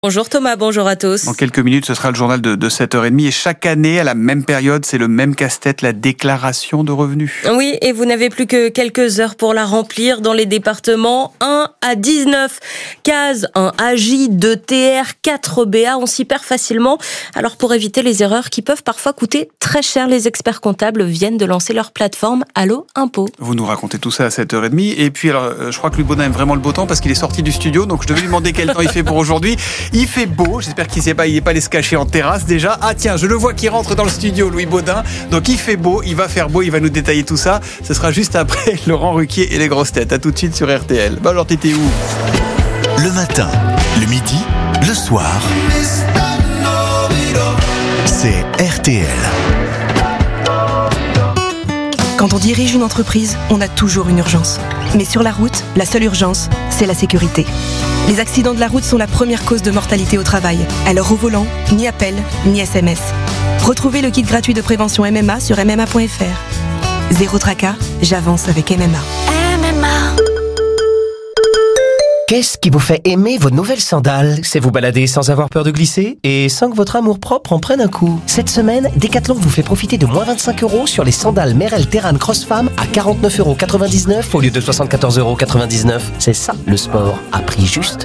Bonjour Thomas, bonjour à tous. Dans quelques minutes, ce sera le journal de 7h30. Et chaque année, à la même période, c'est le même casse-tête, la déclaration de revenus. Oui, et vous n'avez plus que quelques heures pour la remplir dans les départements 1 à 19. Cases 1 AJ, 2 TR, 4 BA, on s'y perd facilement. Alors pour éviter les erreurs qui peuvent parfois coûter très cher, les experts comptables viennent de lancer leur plateforme Allo Impôt. Vous nous racontez tout ça à 7h30. Et puis, alors, je crois que Louis Baudin aime vraiment le beau temps parce qu'il est sorti du studio. Donc je devais lui demander quel temps il fait pour aujourd'hui. Il fait beau, j'espère qu'il n'est pas allé se cacher en terrasse déjà. Ah tiens, je le vois qui rentre dans le studio, Louis Baudin. Donc il fait beau, il va faire beau, il va nous détailler tout ça. Ce sera juste après Laurent Ruquier et les grosses têtes. À tout de suite sur RTL. Bah alors t'étais où? Le matin, le midi, le soir. C'est RTL. Quand on dirige une entreprise, on a toujours une urgence. Mais sur la route, la seule urgence, c'est la sécurité. Les accidents de la route sont la première cause de mortalité au travail. Alors au volant, ni appel, ni SMS. Retrouvez le kit gratuit de prévention MMA sur MMA.fr. Zéro tracas, j'avance avec MMA. Qu'est-ce qui vous fait aimer vos nouvelles sandales? C'est vous balader sans avoir peur de glisser et sans que votre amour-propre en prenne un coup. Cette semaine, Decathlon vous fait profiter de moins 25 € sur les sandales Merrell Terran Cross Femme à 49,99 € au lieu de 74,99 €. C'est ça, le sport, à prix juste.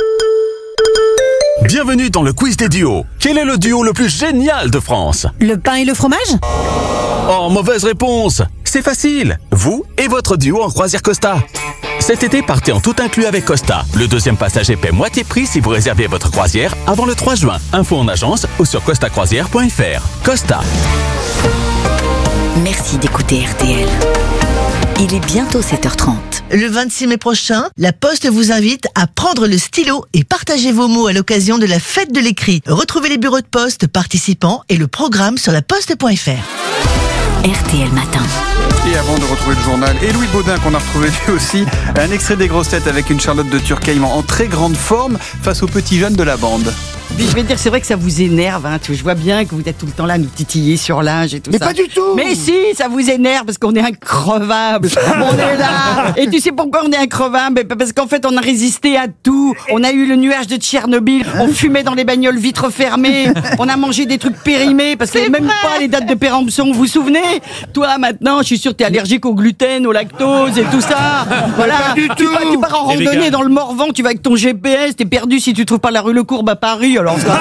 Bienvenue dans le quiz des duos. Quel est le duo le plus génial de France? Le pain et le fromage? Oh, mauvaise réponse. C'est facile. Vous et votre duo en croisière Costa. Cet été, partez en tout inclus avec Costa. Le deuxième passager paie moitié prix si vous réservez votre croisière avant le 3 juin. Info en agence ou sur costacroisière.fr. Costa. Merci d'écouter RTL. Il est bientôt 7h30. Le 26 mai prochain, La Poste vous invite à prendre le stylo et partager vos mots à l'occasion de la fête de l'écrit. Retrouvez les bureaux de poste participants et le programme sur laposte.fr. RTL Matin. Et avant de retrouver le journal et Louis Baudin qu'on a retrouvé lui aussi, un extrait des grosses têtes avec une Charlotte de Turckheim en très grande forme face aux petits jeunes de la bande. Je vais te dire, c'est vrai que ça vous énerve. Je vois bien que vous êtes tout le temps là à nous titiller sur l'âge et tout ça. Mais pas du tout. Mais si, ça vous énerve parce qu'on est increvable. On est là. Et tu sais pourquoi on est increvable? Parce qu'en fait, on a résisté à tout. On a eu le nuage de Tchernobyl. On fumait dans les bagnoles vitres fermées. On a mangé des trucs périmés parce qu'il n'y avait même pas les dates de péremption. Vous vous souvenez? Toi, maintenant, je suis sûr que t'es allergique au gluten, au lactose et tout ça. Voilà. Pas du tout. Tu pars en randonnée dans le Morvan, tu vas avec ton GPS, t'es perdu si tu trouves pas la rue Lecourbe à Paris. Alors ça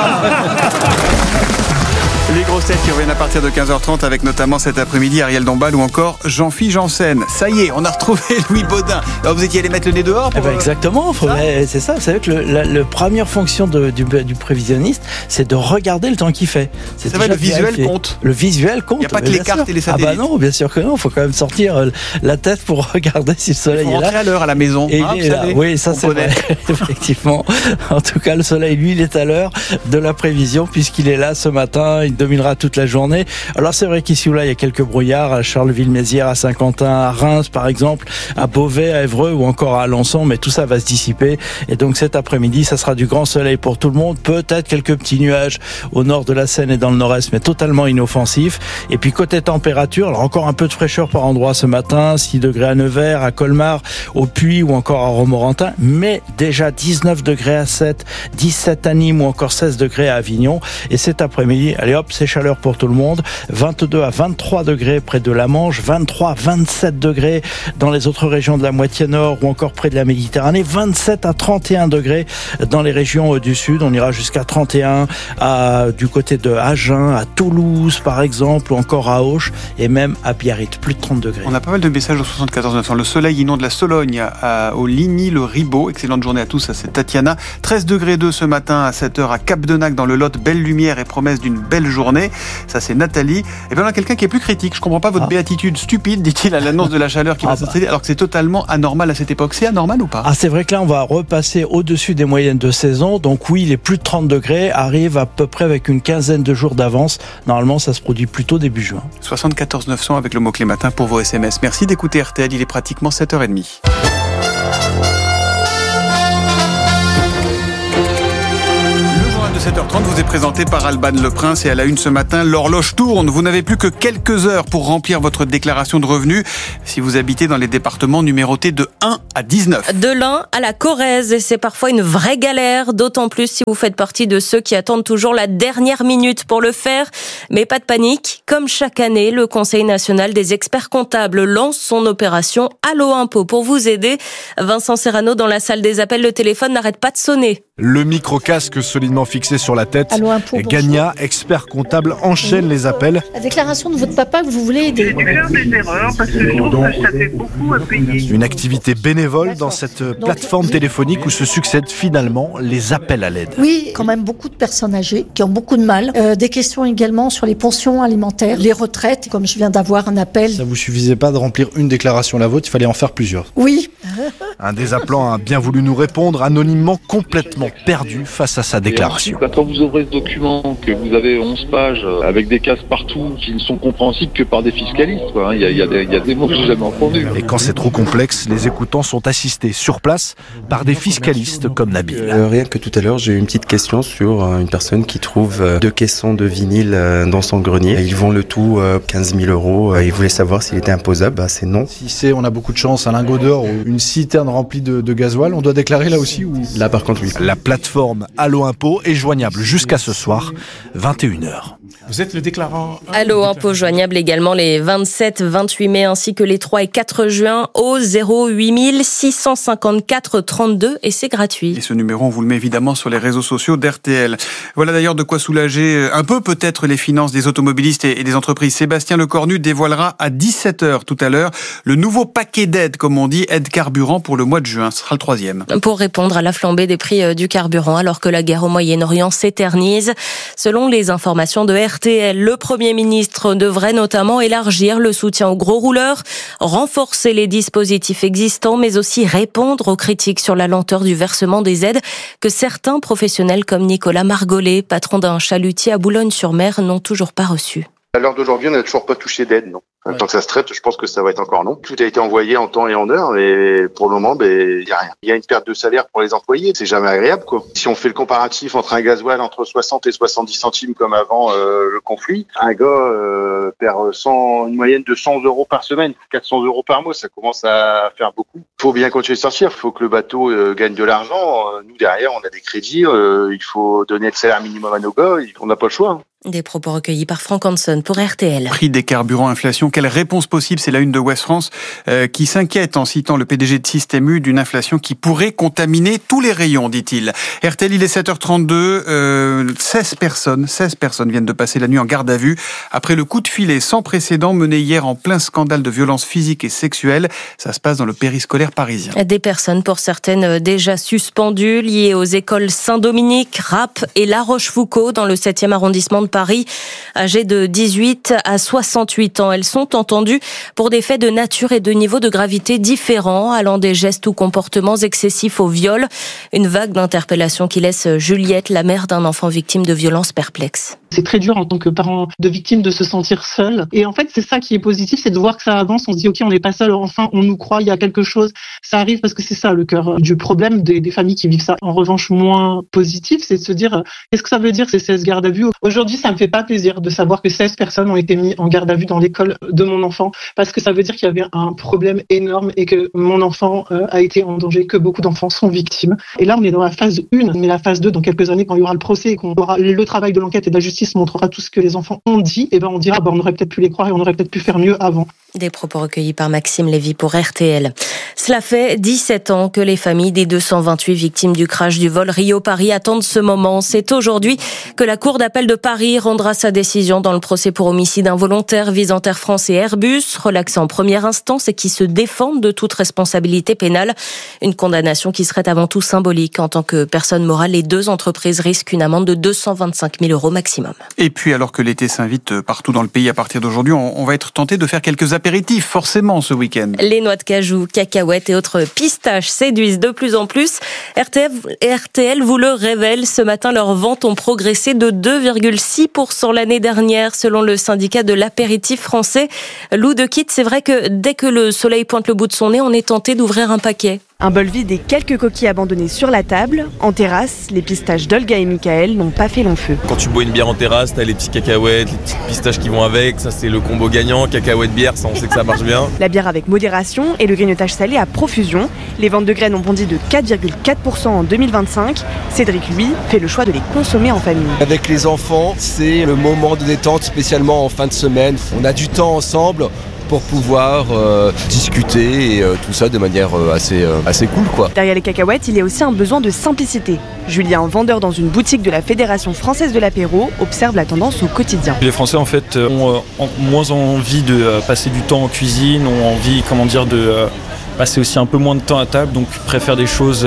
va. Les grosses têtes qui reviennent à partir de 15h30 avec notamment cet après-midi Ariel Dombal ou encore Jean-Philippe Janssen. Ça y est, on a retrouvé Louis Baudin. Alors vous étiez allé mettre le nez dehors pour... Exactement, c'est ça. Vous savez que la première fonction du prévisionniste, c'est de regarder le temps qu'il fait. C'est vrai, le visuel compte. Le visuel compte. Il n'y a pas que les cartes et les satellites. Ah bah non, bien sûr que non. Il faut quand même sortir la tête pour regarder si le soleil est là. Il faut rentrer à l'heure à la maison. Et il est là. Oui, ça c'est vrai. Effectivement. En tout cas, le soleil, lui, il est à l'heure de la prévision puisqu'il est là ce matin. Il dominera toute la journée. Alors c'est vrai qu'ici ou là il y a quelques brouillards à Charleville-Mézières, à Saint-Quentin, à Reims par exemple, à Beauvais, à Évreux ou encore à Alençon, mais tout ça va se dissiper et donc cet après-midi ça sera du grand soleil pour tout le monde, peut-être quelques petits nuages au nord de la Seine et dans le nord-est mais totalement inoffensifs. Et puis côté température, alors encore un peu de fraîcheur par endroit ce matin, 6 degrés à Nevers, à Colmar, au Puy ou encore à Romorantin, mais déjà 19 degrés à 7, 17 à Nîmes ou encore 16 degrés à Avignon. Et cet après-midi, allez hop, c'est chaleur pour tout le monde, 22 à 23 degrés près de la Manche, 23 à 27 degrés dans les autres régions de la moitié nord ou encore près de la Méditerranée, 27 à 31 degrés dans les régions du sud. On ira jusqu'à 31 du côté de Agen, à Toulouse par exemple, ou encore à Auch et même à Biarritz, plus de 30 degrés. On a pas mal de messages au 74 900. Le soleil inonde la Sologne au Ligny, le Ribot. Excellente journée à tous, ça c'est Tatiana. 13 degrés 2 ce matin à 7h à Cap-de-Nac dans le Lot. Belle lumière et promesse d'une belle journée. Ça c'est Nathalie. Et bien on a quelqu'un qui est plus critique. Je comprends pas votre béatitude stupide, dit-il à l'annonce de la chaleur qui va s'installer, alors que c'est totalement anormal à cette époque. C'est anormal ou pas? Ah, c'est vrai que là on va repasser au-dessus des moyennes de saison. Donc oui, les plus de 30 degrés arrivent à peu près avec une quinzaine de jours d'avance. Normalement ça se produit plutôt début juin. 74 900 avec le mot-clé matin pour vos SMS. Merci d'écouter RTL, il est pratiquement 7h30. 7h30 vous est présenté par Alban Le Prince et à la une ce matin, l'horloge tourne. Vous n'avez plus que quelques heures pour remplir votre déclaration de revenus si vous habitez dans les départements numérotés de 1 à 19. De l'Ain à la Corrèze, et c'est parfois une vraie galère, d'autant plus si vous faites partie de ceux qui attendent toujours la dernière minute pour le faire. Mais pas de panique, comme chaque année, le Conseil national des experts comptables lance son opération Allo Impôt pour vous aider. Vincent Serrano dans la salle des appels, le téléphone n'arrête pas de sonner. Le micro-casque solidement fixé sur la tête. Allo Impôt, Gagna, expert comptable, enchaîne les appels. La déclaration de votre papa que vous voulez aider. J'ai dû faire des erreurs parce que je trouve que ça fait beaucoup à payer. Une activité bénévole dans cette plateforme téléphonique où se succèdent finalement les appels à l'aide. Oui, quand même beaucoup de personnes âgées qui ont beaucoup de mal. Des questions également sur les pensions alimentaires, les retraites, comme je viens d'avoir un appel. Ça vous suffisait pas de remplir une déclaration la vôtre, il fallait en faire plusieurs. Oui. Un des appelants a bien voulu nous répondre, anonymement complètement perdu face à sa déclaration. Quand vous ouvrez ce document, que vous avez 11 pages avec des cases partout qui ne sont compréhensibles que par des fiscalistes, quoi. Il y a des mots que j'ai jamais entendus. Et quand c'est trop complexe, les écoutants sont assistés sur place par des fiscalistes comme Nabil. Rien que tout à l'heure, j'ai eu une petite question sur une personne qui trouve 2 caissons de vinyle dans son grenier. Ils vont le tout 15 000 €. Il voulait savoir s'il était imposable. C'est non. Si on a beaucoup de chance, un lingot d'or ou une citerne remplie de gasoil, on doit déclarer là aussi ou... Là par contre oui. La plateforme Allo Impôt est joignable jusqu'à ce soir, 21h. Vous êtes le déclarant. Allo Impôt joignable également les 27, 28 mai ainsi que les 3 et 4 juin au 08 654 32 et c'est gratuit. Et ce numéro, on vous le met évidemment sur les réseaux sociaux d'RTL. Voilà d'ailleurs de quoi soulager un peu peut-être les finances des automobilistes et des entreprises. Sébastien Lecornu dévoilera à 17h tout à l'heure le nouveau paquet d'aides, comme on dit, aide carburant pour le mois de juin. Ce sera le 3e. Pour répondre à la flambée des prix du carburant alors que la guerre au Moyen-Orient s'éternise. Selon les informations de RTL, le Premier ministre devrait notamment élargir le soutien aux gros rouleurs, renforcer les dispositifs existants, mais aussi répondre aux critiques sur la lenteur du versement des aides que certains professionnels comme Nicolas Margollet, patron d'un chalutier à Boulogne-sur-Mer, n'ont toujours pas reçu. À l'heure d'aujourd'hui, on n'a toujours pas touché d'aide, non. Tant que ça se traite, je pense que ça va être encore non. Tout a été envoyé en temps et en heure, mais pour le moment, il y a rien. Il y a une perte de salaire pour les employés, c'est jamais agréable, quoi. Si on fait le comparatif entre un gasoil entre 60 et 70 centimes comme avant le conflit, un gars perd une moyenne de 100 € par semaine, 400 € par mois, ça commence à faire beaucoup. Faut bien continuer de sortir, faut que le bateau gagne de l'argent. Nous derrière, on a des crédits, il faut donner le salaire minimum à nos gars, on n'a pas le choix. Des propos recueillis par Franck Hanson pour RTL. Prix des carburants, inflation, quelle réponse possible? C'est la une de Ouest France qui s'inquiète en citant le PDG de Système U d'une inflation qui pourrait contaminer tous les rayons, dit-il. RTL, il est 7h32, 16 personnes viennent de passer la nuit en garde à vue après le coup de filet sans précédent mené hier en plein scandale de violences physiques et sexuelles. Ça se passe dans le périscolaire parisien. Des personnes, pour certaines, déjà suspendues, liées aux écoles Saint-Dominique, Rapp et La Rochefoucauld dans le 7e arrondissement de Paris. Âgées de 18 à 68 ans, elles sont entendues pour des faits de nature et de niveau de gravité différents, allant des gestes ou comportements excessifs au viol. Une vague d'interpellation qui laisse Juliette, la mère d'un enfant victime de violences, perplexe. C'est très dur en tant que parent de victime de se sentir seul. Et en fait, c'est ça qui est positif, c'est de voir que ça avance. On se dit, OK, on n'est pas seul. Enfin, on nous croit, il y a quelque chose. Ça arrive parce que c'est ça le cœur du problème des familles qui vivent ça. En revanche, moins positif, c'est de se dire, qu'est-ce que ça veut dire ces 16 gardes à vue? Aujourd'hui, ça me fait pas plaisir de savoir que 16 personnes ont été mises en garde à vue dans l'école de mon enfant parce que ça veut dire qu'il y avait un problème énorme et que mon enfant a été en danger, que beaucoup d'enfants sont victimes. Et là, on est dans la phase 1, mais la phase 2, dans quelques années, quand il y aura le procès et qu'on aura le travail de l'enquête et de la justice montrera tout ce que les enfants ont dit, et on dira, on aurait peut-être pu les croire et on aurait peut-être pu faire mieux avant. Des propos recueillis par Maxime Lévy pour RTL. Cela fait 17 ans que les familles des 228 victimes du crash du vol Rio-Paris attendent ce moment. C'est aujourd'hui que la Cour d'appel de Paris rendra sa décision dans le procès pour homicide involontaire visant Air France et Airbus, relaxé en première instance et qui se défendent de toute responsabilité pénale. Une condamnation qui serait avant tout symbolique. En tant que personne morale, les deux entreprises risquent une amende de 225 000 € maximum. Et puis, alors que l'été s'invite partout dans le pays à partir d'aujourd'hui, on va être tenté de faire quelques apéritifs, forcément, ce week-end. Les noix de cajou, cacahuètes et autres pistaches séduisent de plus en plus. RTL vous le révèle, ce matin, leurs ventes ont progressé de 2,6% l'année dernière, selon le syndicat de l'apéritif français. Lou de Kit, c'est vrai que dès que le soleil pointe le bout de son nez, on est tenté d'ouvrir un paquet. Un bol vide et quelques coquilles abandonnées sur la table. En terrasse, les pistaches d'Olga et Michael n'ont pas fait long feu. Quand tu bois une bière en terrasse, t'as les petits cacahuètes, les petites pistaches qui vont avec. Ça, c'est le combo gagnant. Cacahuètes bière, ça, on sait que ça marche bien. La bière avec modération et le grignotage salé à profusion. Les ventes de graines ont bondi de 4,4% en 2025. Cédric, lui, fait le choix de les consommer en famille. Avec les enfants, c'est le moment de détente, spécialement en fin de semaine. On a du temps ensemble pour pouvoir discuter et tout ça de manière assez cool, quoi. Derrière les cacahuètes, il y a aussi un besoin de simplicité. Julien, vendeur dans une boutique de la Fédération française de l'apéro, observe la tendance au quotidien. Les Français en fait ont moins envie de passer du temps en cuisine, ont envie de passer aussi un peu moins de temps à table, donc préfèrent des choses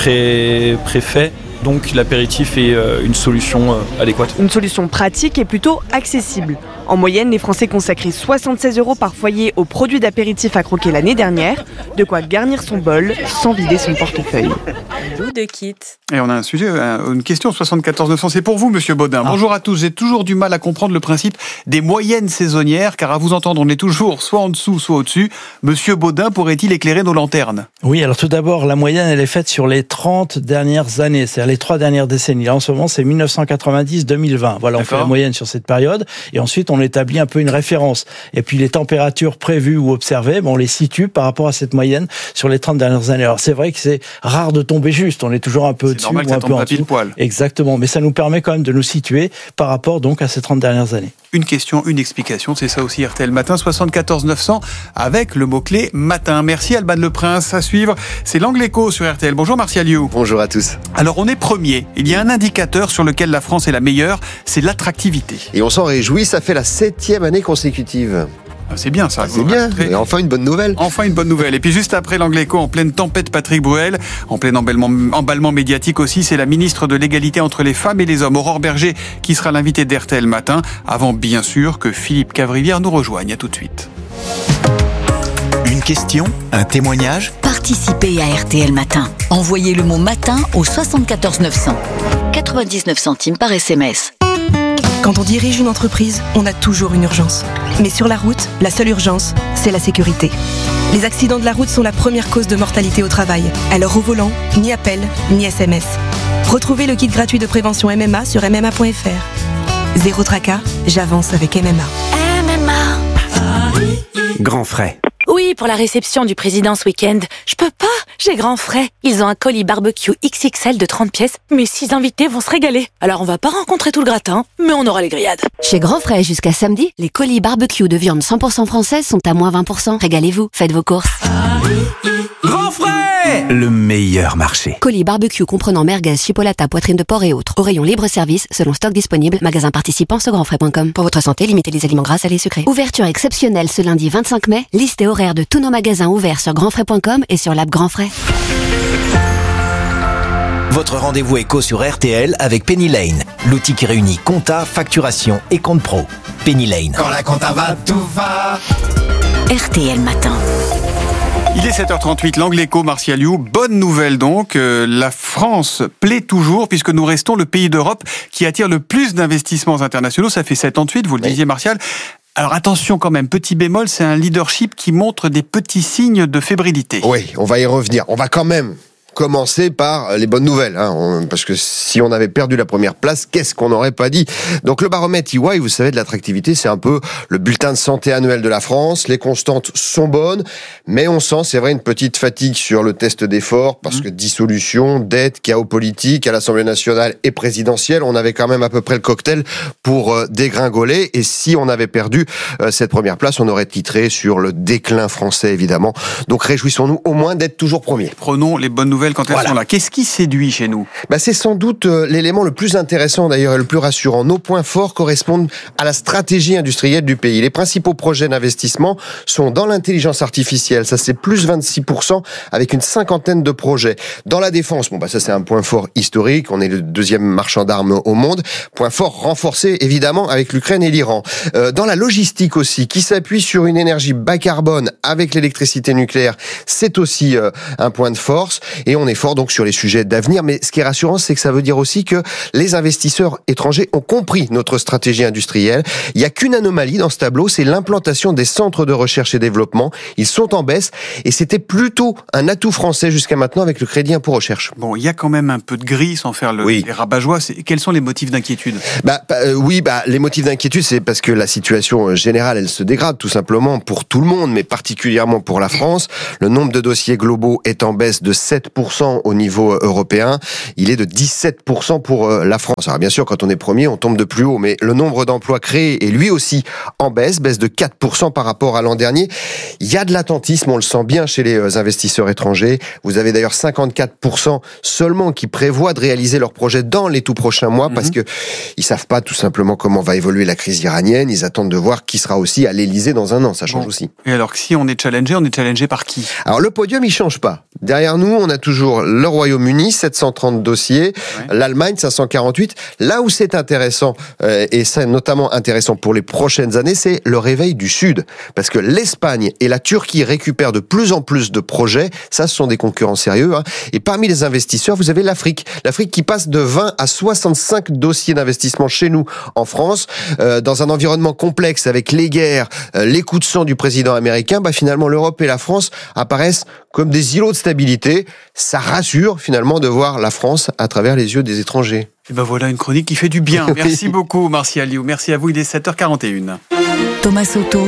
préfaites. Donc l'apéritif est une solution adéquate. Une solution pratique et plutôt accessible. En moyenne, les Français consacraient 76 € par foyer aux produits d'apéritif à croquer l'année dernière, de quoi garnir son bol sans vider son portefeuille. Loup de kit. Et on a un sujet, une question 74 900, c'est pour vous, Monsieur Baudin. Bonjour à tous, j'ai toujours du mal à comprendre le principe des moyennes saisonnières, car à vous entendre, on est toujours soit en dessous, soit au-dessus. Monsieur Baudin pourrait-il éclairer nos lanternes ? Oui, alors tout d'abord, la moyenne, elle est faite sur les 30 dernières années, c'est-à-dire les 3 dernières décennies. Là, en ce moment, c'est 1990-2020. Voilà, on fait la moyenne sur cette période, et ensuite, on établit un peu une référence. Et puis, les températures prévues ou observées, on les situe par rapport à cette moyenne sur les 30 dernières années. Alors, c'est vrai que c'est rare de tomber juste. On est toujours un peu au-dessus ou un peu en dessous. Exactement. Mais ça nous permet quand même de nous situer par rapport donc à ces 30 dernières années. Une question, une explication. C'est ça aussi RTL Matin 74 900 avec le mot-clé matin. Merci Alban Le Prince. À suivre, c'est l'Angle Écho sur RTL. Bonjour Martial You. Bonjour à tous. Alors, on est premier. Il y a un indicateur sur lequel la France est la meilleure. C'est l'attractivité. Et on s'en réjouit. Ça fait la 7e année consécutive. C'est bien ça. C'est bien, et enfin une bonne nouvelle. Enfin une bonne nouvelle. Et puis juste après l'Angle Écho, en pleine tempête, Patrick Bruel, en plein emballement médiatique aussi, c'est la ministre de l'égalité entre les femmes et les hommes, Aurore Berger, qui sera l'invitée d'RTL Matin, avant bien sûr que Philippe Cavrivière nous rejoigne. À tout de suite. Une question, un témoignage ? Participez à RTL Matin. Envoyez le mot matin au 74 900. 99 centimes par SMS. Quand on dirige une entreprise, on a toujours une urgence. Mais sur la route, la seule urgence, c'est la sécurité. Les accidents de la route sont la première cause de mortalité au travail. Alors au volant, ni appel, ni SMS. Retrouvez le kit gratuit de prévention MMA sur MMA.fr. Zéro tracas, j'avance avec MMA. MMA. Grand frais. Oui, pour la réception du président ce week-end. Je peux pas, j'ai grand frais. Ils ont un colis barbecue XXL de 30 pièces. Mes 6 invités vont se régaler. Alors on va pas rencontrer tout le gratin, mais on aura les grillades. Chez Grand Frais, jusqu'à samedi, les colis barbecue de viande 100% française sont à moins 20%. Régalez-vous, faites vos courses. Grand frais ! Le meilleur marché. Colis barbecue comprenant merguez, chipolata, poitrine de porc et autres. Au rayon libre-service, selon stock disponible. Magasin participant sur grandfrais.com. Pour votre santé, limitez les aliments gras, salés et sucrés. Ouverture exceptionnelle ce lundi 25 mai. Liste et horaire de tous nos magasins ouverts sur grandfrais.com et sur l'app Grand Frais. Votre rendez-vous éco sur RTL avec Penny Lane, l'outil qui réunit compta, facturation et compte pro. Penny Lane. Quand la compta va, tout va. RTL Matin. Il est 7h38, l'Angle Écho, Martial You. Bonne nouvelle donc, la France plaît toujours puisque nous restons le pays d'Europe qui attire le plus d'investissements internationaux. Ça fait 7 ans de suite, vous le disiez Martial. Alors attention quand même, petit bémol, c'est un leadership qui montre des petits signes de fébrilité. Oui, on va y revenir. On va quand même commencer par les bonnes nouvelles, parce que si on avait perdu la première place, qu'est-ce qu'on n'aurait pas dit? Donc le baromètre EY, vous savez, de l'attractivité, c'est un peu le bulletin de santé annuel de la France. Les constantes sont bonnes, mais on sent, c'est vrai, une petite fatigue sur le test d'effort, parce que dissolution, dette, chaos politique à l'Assemblée nationale et présidentielle, on avait quand même à peu près le cocktail pour dégringoler. Et si on avait perdu cette première place, on aurait titré sur le déclin français, évidemment. Donc réjouissons-nous au moins d'être toujours premiers. Prenons les bonnes nouvelles quand elles sont là. Qu'est-ce qui séduit chez nous ? C'est sans doute l'élément le plus intéressant d'ailleurs et le plus rassurant. Nos points forts correspondent à la stratégie industrielle du pays. Les principaux projets d'investissement sont dans l'intelligence artificielle. Ça, c'est plus 26% avec une 50aine de projets. Dans la défense, ça c'est un point fort historique. On est le 2e marchand d'armes au monde. Point fort renforcé évidemment avec l'Ukraine et l'Iran. Dans la logistique aussi, qui s'appuie sur une énergie bas carbone avec l'électricité nucléaire, c'est aussi un point de force. et on est fort donc sur les sujets d'avenir. Mais ce qui est rassurant, c'est que ça veut dire aussi que les investisseurs étrangers ont compris notre stratégie industrielle. Il n'y a qu'une anomalie dans ce tableau, c'est l'implantation des centres de recherche et développement. Ils sont en baisse et c'était plutôt un atout français jusqu'à maintenant avec le crédit impôt recherche. Bon, il y a quand même un peu de gris sans faire les rabat-joie. Quels sont les motifs d'inquiétude ? Les motifs d'inquiétude, c'est parce que la situation générale, elle se dégrade tout simplement pour tout le monde, mais particulièrement pour la France. Le nombre de dossiers globaux est en baisse de 7% au niveau européen. Il est de 17% pour la France. Alors bien sûr, quand on est premier, on tombe de plus haut, mais le nombre d'emplois créés est lui aussi en baisse de 4% par rapport à l'an dernier. Il y a de l'attentisme, on le sent bien chez les investisseurs étrangers. Vous avez d'ailleurs 54% seulement qui prévoient de réaliser leurs projets dans les tout prochains mois parce que ils savent pas tout simplement comment va évoluer la crise iranienne. Ils attendent de voir qui sera aussi à l'Elysée dans un an. Ça change aussi. Et alors, si on est challengé par qui ? Alors, le podium, il change pas. Derrière nous, on a toujours le Royaume-Uni, 730 dossiers, l'Allemagne, 548. Là où c'est intéressant, et c'est notamment intéressant pour les prochaines années, c'est le réveil du Sud. Parce que l'Espagne et la Turquie récupèrent de plus en plus de projets. Ça, ce sont des concurrents sérieux. Et parmi les investisseurs, vous avez l'Afrique. L'Afrique qui passe de 20 à 65 dossiers d'investissement chez nous en France, dans un environnement complexe avec les guerres, les coups de sang du président américain. Finalement, l'Europe et la France apparaissent comme des îlots de stabilité. Ça rassure finalement de voir la France à travers les yeux des étrangers. Et voilà une chronique qui fait du bien. Merci beaucoup, Martial Liu. Merci à vous. Il est 7h41. Thomas Soto,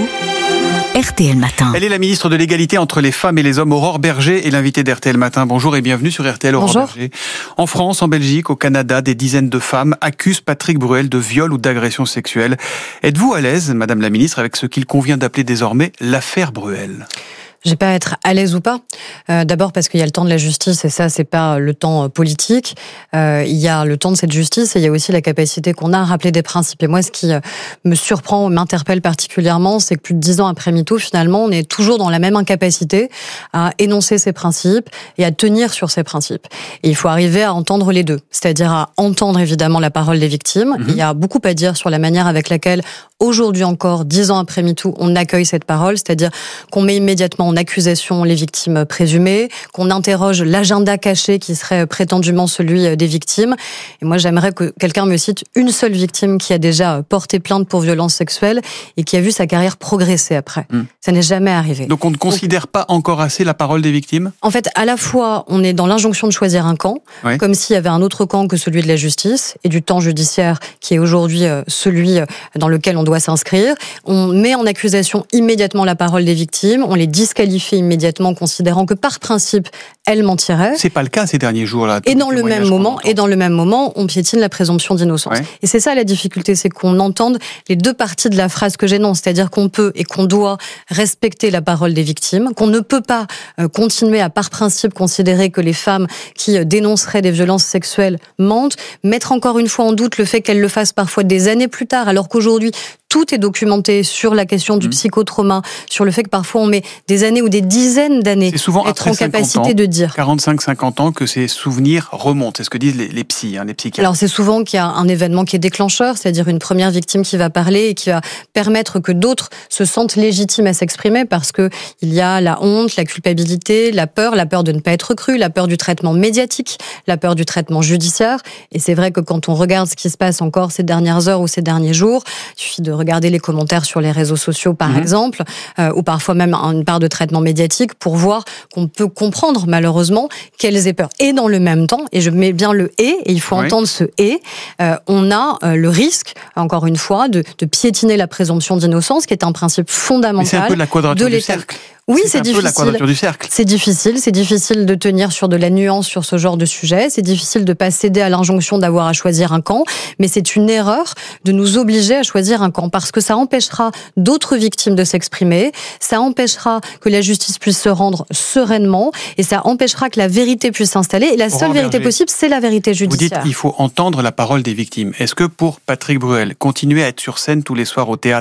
RTL Matin. Elle est la ministre de l'égalité entre les femmes et les hommes, Aurore Berger, et l'invitée d'RTL Matin. Bonjour et bienvenue sur RTL, Aurore Berger. En France, en Belgique, au Canada, des dizaines de femmes accusent Patrick Bruel de viol ou d'agression sexuelle. Êtes-vous à l'aise, Madame la ministre, avec ce qu'il convient d'appeler désormais l'affaire Bruel ? Je vais pas être à l'aise ou pas. D'abord parce qu'il y a le temps de la justice et ça, c'est pas le temps politique. Il y a le temps de cette justice et il y a aussi la capacité qu'on a à rappeler des principes. Et moi, ce qui me surprend ou m'interpelle particulièrement, c'est que plus de 10 ans après MeToo, finalement, on est toujours dans la même incapacité à énoncer ces principes et à tenir sur ces principes. Et il faut arriver à entendre les deux. C'est-à-dire à entendre évidemment la parole des victimes. Il y a beaucoup à dire sur la manière avec laquelle, aujourd'hui encore, 10 ans après MeToo, on accueille cette parole. C'est-à-dire qu'on met immédiatement en accusation les victimes présumées, qu'on interroge l'agenda caché qui serait prétendument celui des victimes. Et moi, j'aimerais que quelqu'un me cite une seule victime qui a déjà porté plainte pour violence sexuelle et qui a vu sa carrière progresser après. Ça n'est jamais arrivé. Donc on ne considère pas encore assez la parole des victimes ? En fait, à la fois, on est dans l'injonction de choisir un camp, comme s'il y avait un autre camp que celui de la justice et du temps judiciaire qui est aujourd'hui celui dans lequel on doit s'inscrire. On met en accusation immédiatement la parole des victimes, on les disqualifie immédiatement, considérant que par principe, elles mentiraient. C'est pas le cas ces derniers jours-là. Et dans le même moment, on piétine la présomption d'innocence. Et c'est ça la difficulté, c'est qu'on entende les deux parties de la phrase que j'énonce, c'est-à-dire qu'on peut et qu'on doit respecter la parole des victimes, qu'on ne peut pas continuer à par principe considérer que les femmes qui dénonceraient des violences sexuelles mentent, mettre encore une fois en doute le fait qu'elles le fassent parfois des années plus tard, alors qu'aujourd'hui, tout est documenté sur la question du psychotrauma, sur le fait que parfois on met des années ou des dizaines d'années à être en capacité de dire. 45-50 ans que ces souvenirs remontent, c'est ce que disent les psys, les psychiatres. Alors c'est souvent qu'il y a un événement qui est déclencheur, c'est-à-dire une première victime qui va parler et qui va permettre que d'autres se sentent légitimes à s'exprimer parce que il y a la honte, la culpabilité, la peur de ne pas être cru, la peur du traitement médiatique, la peur du traitement judiciaire. Et c'est vrai que quand on regarde ce qui se passe encore ces dernières heures ou ces derniers jours, il suffit de regarder les commentaires sur les réseaux sociaux, par exemple, ou parfois même une part de traitement médiatique pour voir qu'on peut comprendre, malheureusement, qu'elles aient peur. Et dans le même temps, et je mets bien le « et il faut entendre ce « et on a le risque, encore une fois, de piétiner la présomption d'innocence, qui est un principe fondamental. Mais c'est un peu la quadrature du cercle. Oui, c'est difficile. La quadrature du cercle. C'est difficile de tenir sur de la nuance sur ce genre de sujet. C'est difficile de pas céder à l'injonction d'avoir à choisir un camp, mais c'est une erreur de nous obliger à choisir un camp parce que ça empêchera d'autres victimes de s'exprimer, ça empêchera que la justice puisse se rendre sereinement et ça empêchera que la vérité puisse s'installer. Et la seule vérité possible, c'est la vérité judiciaire. Vous dites qu'il faut entendre la parole des victimes. Est-ce que pour Patrick Bruel, continuer à être sur scène tous les soirs au théâtre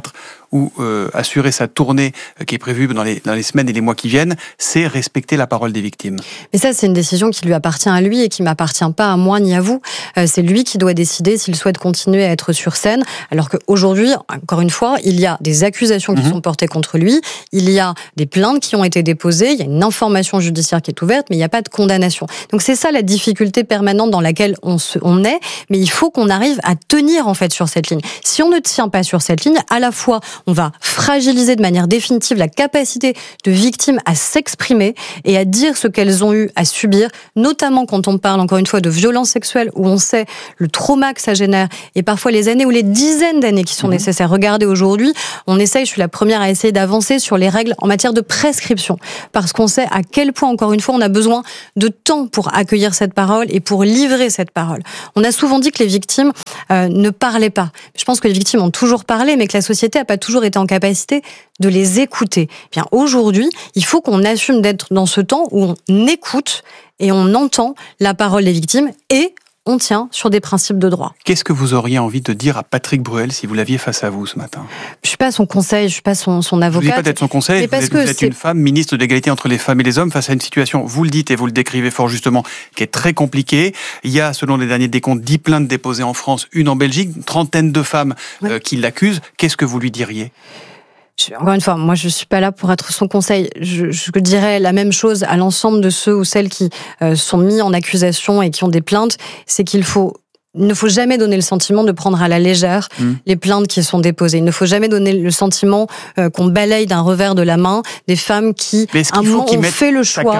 ou assurer sa tournée qui est prévue dans les semaines et les mois qui viennent, c'est respecter la parole des victimes. Mais ça, c'est une décision qui lui appartient à lui et qui m'appartient pas à moi ni à vous. C'est lui qui doit décider s'il souhaite continuer à être sur scène, alors qu'aujourd'hui, encore une fois, il y a des accusations qui sont portées contre lui, il y a des plaintes qui ont été déposées, il y a une information judiciaire qui est ouverte, mais il n'y a pas de condamnation. Donc c'est ça la difficulté permanente dans laquelle on est, mais il faut qu'on arrive à tenir en fait sur cette ligne. Si on ne tient pas sur cette ligne, à la fois on va fragiliser de manière définitive la capacité de victimes à s'exprimer et à dire ce qu'elles ont eu à subir, notamment quand on parle encore une fois de violences sexuelles où on sait le trauma que ça génère et parfois les années ou les dizaines d'années qui sont nécessaires. Regardez aujourd'hui, je suis la première à essayer d'avancer sur les règles en matière de prescription parce qu'on sait à quel point encore une fois on a besoin de temps pour accueillir cette parole et pour livrer cette parole. On a souvent dit que les victimes ne parlaient pas. Je pense que les victimes ont toujours parlé, mais que la société n'a pas toujours été en capacité de les écouter. Bien, aujourd'hui, il faut qu'on assume d'être dans ce temps où on écoute et on entend la parole des victimes et on tient sur des principes de droit. Qu'est-ce que vous auriez envie de dire à Patrick Bruel si vous l'aviez face à vous ce matin ? Je suis pas son conseil, je suis pas son avocate. Vous n'êtes pas peut-être son conseil, vous êtes une femme, ministre de l'égalité entre les femmes et les hommes, face à une situation, vous le dites et vous le décrivez fort justement, qui est très compliquée. Il y a, selon les derniers décomptes, 10 plaintes déposées en France, une en Belgique, une trentaine de femmes qui l'accusent. Qu'est-ce que vous lui diriez ? Encore une fois, moi je suis pas là pour être son conseil. Je dirais la même chose à l'ensemble de ceux ou celles qui sont mis en accusation et qui ont des plaintes, c'est qu'il ne faut jamais donner le sentiment de prendre à la légère les plaintes qui sont déposées. Il ne faut jamais donner le sentiment qu'on balaye d'un revers de la main des femmes qui, à un moment, ont fait le choix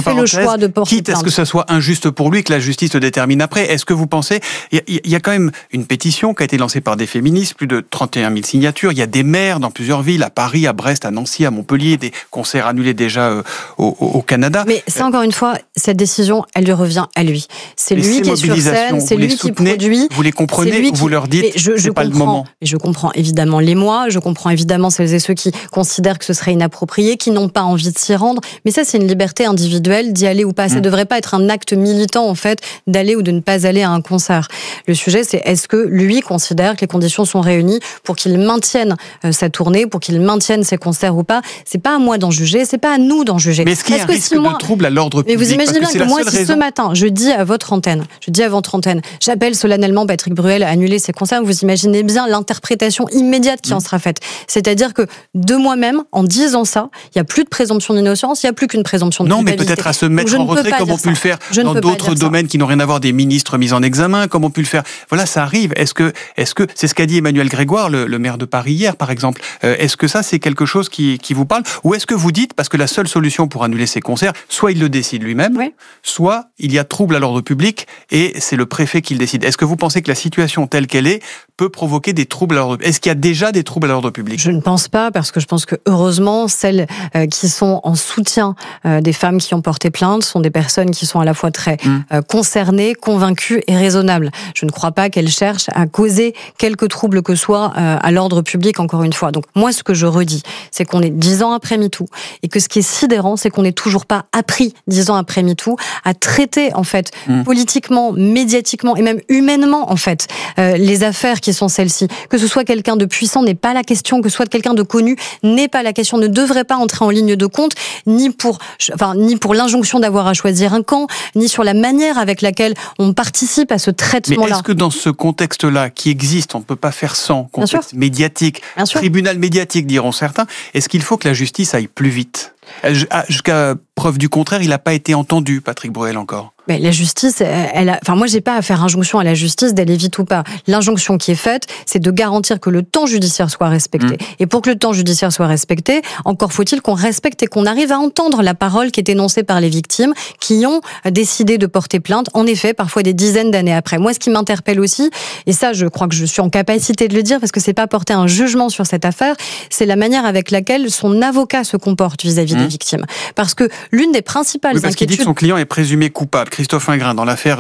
de porter quitte à ce que ça soit injuste pour lui, que la justice le détermine après. Est-ce que vous pensez... Il y a quand même une pétition qui a été lancée par des féministes, plus de 31 000 signatures. Il y a des maires dans plusieurs villes, à Paris, à Brest, à Nancy, à Montpellier, des concerts annulés déjà au Canada. Mais ça, encore une fois, cette décision, elle lui revient à lui. C'est lui qui est sur scène, c'est lui qui produit. Vous les comprenez ou vous leur dites c'est pas le moment ? Je comprends évidemment l'émoi, je comprends évidemment celles et ceux qui considèrent que ce serait inapproprié, qui n'ont pas envie de s'y rendre, mais ça c'est une liberté individuelle d'y aller ou pas. Ça devrait pas être un acte militant en fait d'aller ou de ne pas aller à un concert. Le sujet c'est est-ce que lui considère que les conditions sont réunies pour qu'il maintienne sa tournée, pour qu'il maintienne ses concerts ou pas. C'est pas à moi d'en juger, c'est pas à nous d'en juger. Mais est-ce qu'il y a un risque de trouble à l'ordre public ? Mais vous imaginez bien que moi si ce matin je dis à votre antenne, j'appelle solennellement Patrick Bruel à annuler ses concerts, vous imaginez bien l'interprétation immédiate qui en sera faite. C'est-à-dire que de moi-même, en disant ça, il n'y a plus de présomption d'innocence, il n'y a plus qu'une présomption de culpabilité. Non, mais peut-être à se mettre en retrait, comme on peut le faire dans d'autres domaines qui n'ont rien à voir, des ministres mis en examen, comme on peut le faire. Voilà, ça arrive. Est-ce que c'est ce qu'a dit Emmanuel Grégoire, le maire de Paris hier, par exemple. Est-ce que ça, c'est quelque chose qui vous parle ? Ou est-ce que vous dites, parce que la seule solution pour annuler ces concerts, soit il le décide lui-même, soit il y a trouble à l'ordre public et c'est le préfet qui le décide. Est-ce que vous pensez que la situation telle qu'elle est peut provoquer des troubles à l'ordre public ? Est-ce qu'il y a déjà des troubles à l'ordre public ? Je ne pense pas, parce que je pense que heureusement, celles qui sont en soutien des femmes qui ont porté plainte sont des personnes qui sont à la fois très concernées, convaincues et raisonnables. Je ne crois pas qu'elles cherchent à causer quelque trouble que soit à l'ordre public, encore une fois. Donc moi, ce que je redis, c'est qu'on est 10 ans après MeToo, et que ce qui est sidérant, c'est qu'on n'est toujours pas appris 10 ans après MeToo à traiter, en fait, politiquement, médiatiquement et même humainement, en fait, les affaires qui sont celles-ci. Que ce soit quelqu'un de puissant n'est pas la question, que ce soit quelqu'un de connu n'est pas la question, ne devrait pas entrer en ligne de compte, ni pour l'injonction d'avoir à choisir un camp, ni sur la manière avec laquelle on participe à ce traitement-là. Mais est-ce que dans ce contexte-là, qui existe, on ne peut pas faire sans, contexte médiatique, tribunal médiatique diront certains, est-ce qu'il faut que la justice aille plus vite ? Jusqu'à preuve du contraire, il n'a pas été entendu, Patrick Bruel, encore. Mais la justice, moi, j'ai pas à faire injonction à la justice d'aller vite ou pas. L'injonction qui est faite, c'est de garantir que le temps judiciaire soit respecté. Et pour que le temps judiciaire soit respecté, encore faut-il qu'on respecte et qu'on arrive à entendre la parole qui est énoncée par les victimes qui ont décidé de porter plainte, en effet, parfois des dizaines d'années après. Moi, ce qui m'interpelle aussi, et ça, je crois que je suis en capacité de le dire, parce que c'est pas porter un jugement sur cette affaire, c'est la manière avec laquelle son avocat se comporte vis-à-vis vie des victimes. Parce que l'une des principales parce qu'il dit que son client est présumé coupable. Christophe Ingrand, dans l'affaire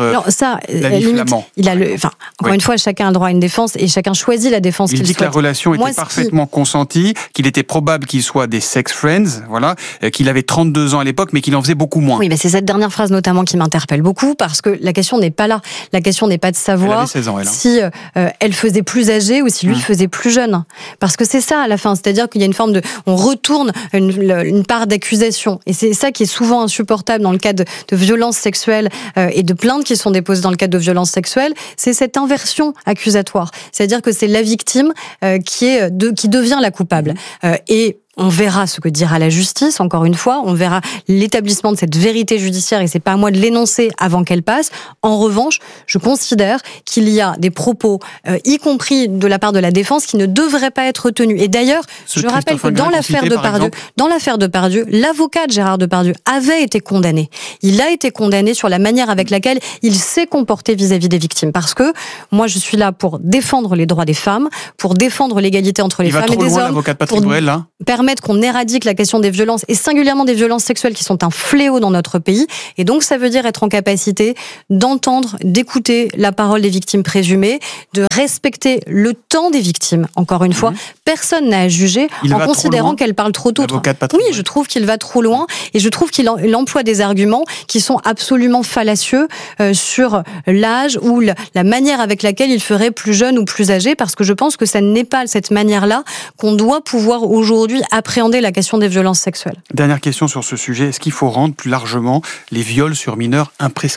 Flamand. Encore une fois, chacun a le droit à une défense et chacun choisit la défense qu'il souhaite. Il dit que la relation était parfaitement consentie, qu'il était probable qu'il soit des sex friends, voilà, qu'il avait 32 ans à l'époque, mais qu'il en faisait beaucoup moins. Oui, mais c'est cette dernière phrase notamment qui m'interpelle beaucoup, parce que la question n'est pas là. La question n'est pas de savoir si elle faisait plus âgée ou si lui faisait plus jeune. Parce que c'est ça à la fin, c'est-à-dire qu'il y a une forme de... On retourne une part d'accusation. Et c'est ça qui est souvent insupportable dans le cadre de violences sexuelles et de plaintes qui sont déposées dans le cadre de violences sexuelles, c'est cette inversion accusatoire. C'est-à-dire que c'est la victime qui devient la coupable. Et on verra ce que dira la justice, encore une fois, on verra l'établissement de cette vérité judiciaire et c'est pas à moi de l'énoncer avant qu'elle passe. En revanche, je considère qu'il y a des propos, y compris de la part de la défense, qui ne devraient pas être tenus. Et d'ailleurs, je rappelle que dans l'affaire Depardieu, l'avocat de Gérard Depardieu avait été condamné. Il a été condamné sur la manière avec laquelle il s'est comporté vis-à-vis des victimes. Parce que moi, je suis là pour défendre les droits des femmes, pour défendre l'égalité entre les femmes et des hommes, l'avocat de Patrick Bruel, là permettre qu'on éradique la question des violences et singulièrement des violences sexuelles qui sont un fléau dans notre pays. Et donc, ça veut dire être en capacité d'entendre, d'écouter la parole des victimes présumées, de respecter le temps des victimes. Encore une fois, personne n'a à juger en considérant qu'elle parle trop tôt. Oui, je trouve qu'il va trop loin et je trouve qu'il emploie des arguments qui sont absolument fallacieux sur l'âge ou la manière avec laquelle il ferait plus jeune ou plus âgé, parce que je pense que ça n'est pas cette manière-là qu'on doit pouvoir aujourd'hui appréhender la question des violences sexuelles. Dernière question sur ce sujet, est-ce qu'il faut rendre plus largement les viols sur mineurs imprescriptibles ?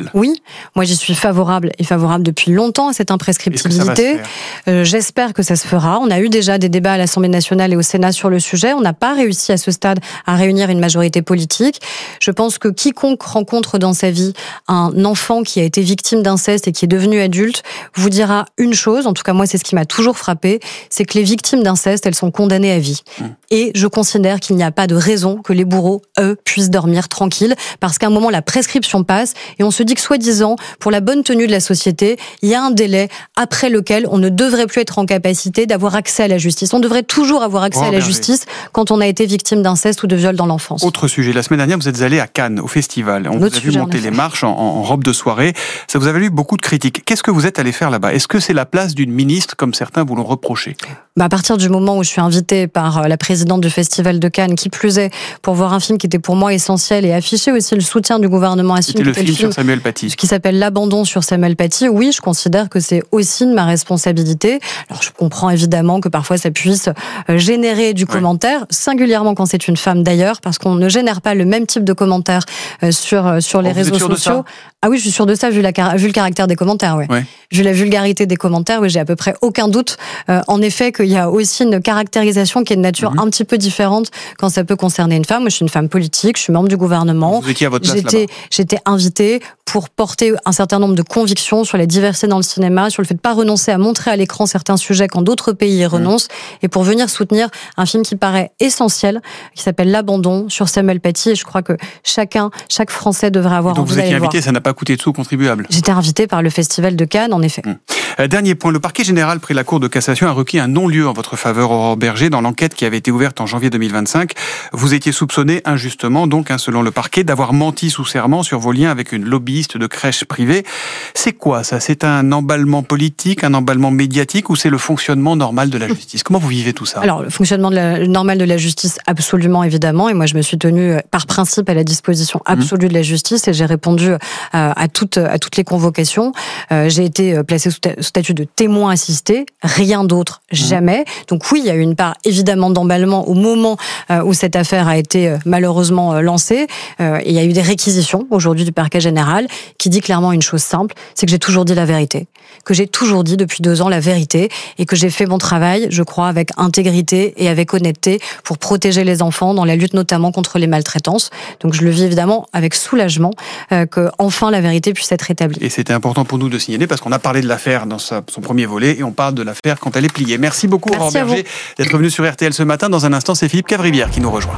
Oui, moi j'y suis favorable depuis longtemps à cette imprescriptibilité. J'espère que ça se fera. On a eu déjà des débats à l'Assemblée nationale et au Sénat sur le sujet. On n'a pas réussi à ce stade à réunir une majorité politique. Je pense que quiconque rencontre dans sa vie un enfant qui a été victime d'inceste et qui est devenu adulte vous dira une chose, en tout cas moi c'est ce qui m'a toujours frappé, c'est que les victimes d'inceste, elles sont condamnées à vie. Et je considère qu'il n'y a pas de raison que les bourreaux, eux, puissent dormir tranquilles, parce qu'à un moment, la prescription passe, et on se dit que, soi-disant, pour la bonne tenue de la société, il y a un délai après lequel on ne devrait plus être en capacité d'avoir accès à la justice. On devrait toujours avoir accès à la justice quand on a été victime d'inceste ou de viol dans l'enfance. Autre sujet, la semaine dernière, vous êtes allé à Cannes, au festival. On vous a vu monter les marches en robe de soirée. Ça vous a valu beaucoup de critiques. Qu'est-ce que vous êtes allé faire là-bas ? Est-ce que c'est la place d'une ministre, comme certains vous l'ont reproché ? À partir du moment où je suis invitée par la présidente du Festival de Cannes, qui plus est, pour voir un film qui était pour moi essentiel et afficher aussi le soutien du gouvernement à ce film. C'était le film sur Samuel Paty. Qui s'appelle L'abandon sur Samuel Paty. Oui, je considère que c'est aussi de ma responsabilité. Alors, je comprends évidemment que parfois ça puisse générer du commentaire, singulièrement quand c'est une femme d'ailleurs, parce qu'on ne génère pas le même type de commentaires sur les réseaux sociaux. Ah oui, je suis sûre de ça, vu le caractère des commentaires, oui. Vu la vulgarité des commentaires, oui, j'ai à peu près aucun doute, en effet, qu'il y a aussi une caractérisation qui est de nature un petit peu différente quand ça peut concerner une femme. Moi, je suis une femme politique, je suis membre du gouvernement. Vous étiez à votre place là-bas. J'étais invitée pour porter un certain nombre de convictions sur la diversité dans le cinéma, sur le fait de ne pas renoncer à montrer à l'écran certains sujets quand d'autres pays y renoncent, et pour venir soutenir un film qui paraît essentiel, qui s'appelle L'abandon sur Samuel Paty, et je crois que chaque Français devrait avoir envie d'aller le voir. Donc vous étiez invité, ça n'a pas coûté de sous aux contribuables. J'étais invitée par le Festival de Cannes, en effet. Dernier point, le parquet général près la Cour de cassation a requis un non-lieu en votre faveur, Aurore Berger, dans l'enquête qui avait été ouverte en janvier 2025. Vous étiez soupçonné injustement, donc, selon le parquet, d'avoir menti sous serment sur vos liens avec une lobbyiste de crèche privée. C'est quoi ça ? C'est un emballement politique, un emballement médiatique, ou c'est le fonctionnement normal de la justice ? Comment vous vivez tout ça ? Alors, le fonctionnement normal de la justice, absolument, évidemment. Et moi, je me suis tenue par principe à la disposition absolue de la justice et j'ai répondu à toutes les convocations. J'ai été placée sous statut de témoin assisté, rien d'autre, jamais. Donc oui, il y a eu une part évidemment d'emballement au moment où cette affaire a été malheureusement lancée. Et il y a eu des réquisitions aujourd'hui du parquet général qui dit clairement une chose simple, c'est que j'ai toujours dit la vérité. Que j'ai toujours dit depuis 2 ans la vérité et que j'ai fait mon travail, je crois, avec intégrité et avec honnêteté pour protéger les enfants dans la lutte notamment contre les maltraitances. Donc je le vis évidemment avec soulagement que enfin la vérité puisse être établie. Et c'était important pour nous de signaler parce qu'on a parlé de l'affaire dans son premier volet et on parle de l'affaire quand elle est pliée. Merci beaucoup, Aurore Berger, d'être venu sur RTL ce matin. Dans un instant, c'est Philippe Cavrivière qui nous rejoint.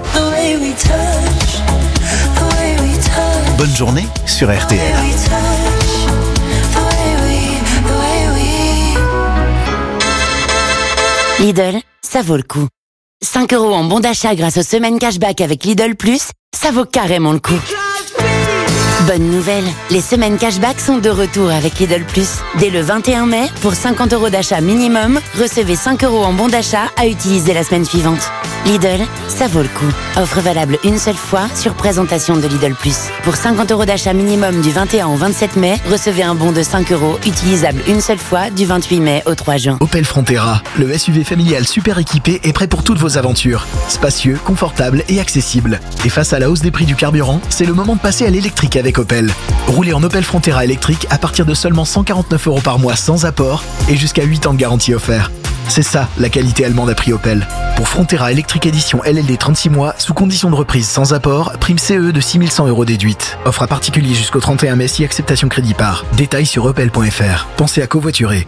Bonne journée sur RTL. Lidl, ça vaut le coup. 5 € en bon d'achat grâce aux semaines cashback avec Lidl Plus, ça vaut carrément le coup. Bonne nouvelle, les semaines cashback sont de retour avec Lidl Plus. Dès le 21 mai, pour 50 € d'achat minimum, recevez 5 € en bon d'achat à utiliser la semaine suivante. Lidl, ça vaut le coup. Offre valable une seule fois sur présentation de Lidl Plus. Pour 50 € d'achat minimum du 21 au 27 mai, recevez un bon de 5 € utilisable une seule fois du 28 mai au 3 juin. Opel Frontera, le SUV familial super équipé est prêt pour toutes vos aventures. Spacieux, confortable et accessible. Et face à la hausse des prix du carburant, c'est le moment de passer à l'électrique avec Opel. Roulez en Opel Frontera électrique à partir de seulement 149 € par mois sans apport et jusqu'à 8 ans de garantie offert. C'est ça, la qualité allemande à prix Opel. Pour Frontera électrique édition LLD 36 mois, sous condition de reprise sans apport, prime CE de 6 100 € déduite. Offre à particulier jusqu'au 31 mai si acceptation crédit par. Détails sur opel.fr. Pensez à covoiturer.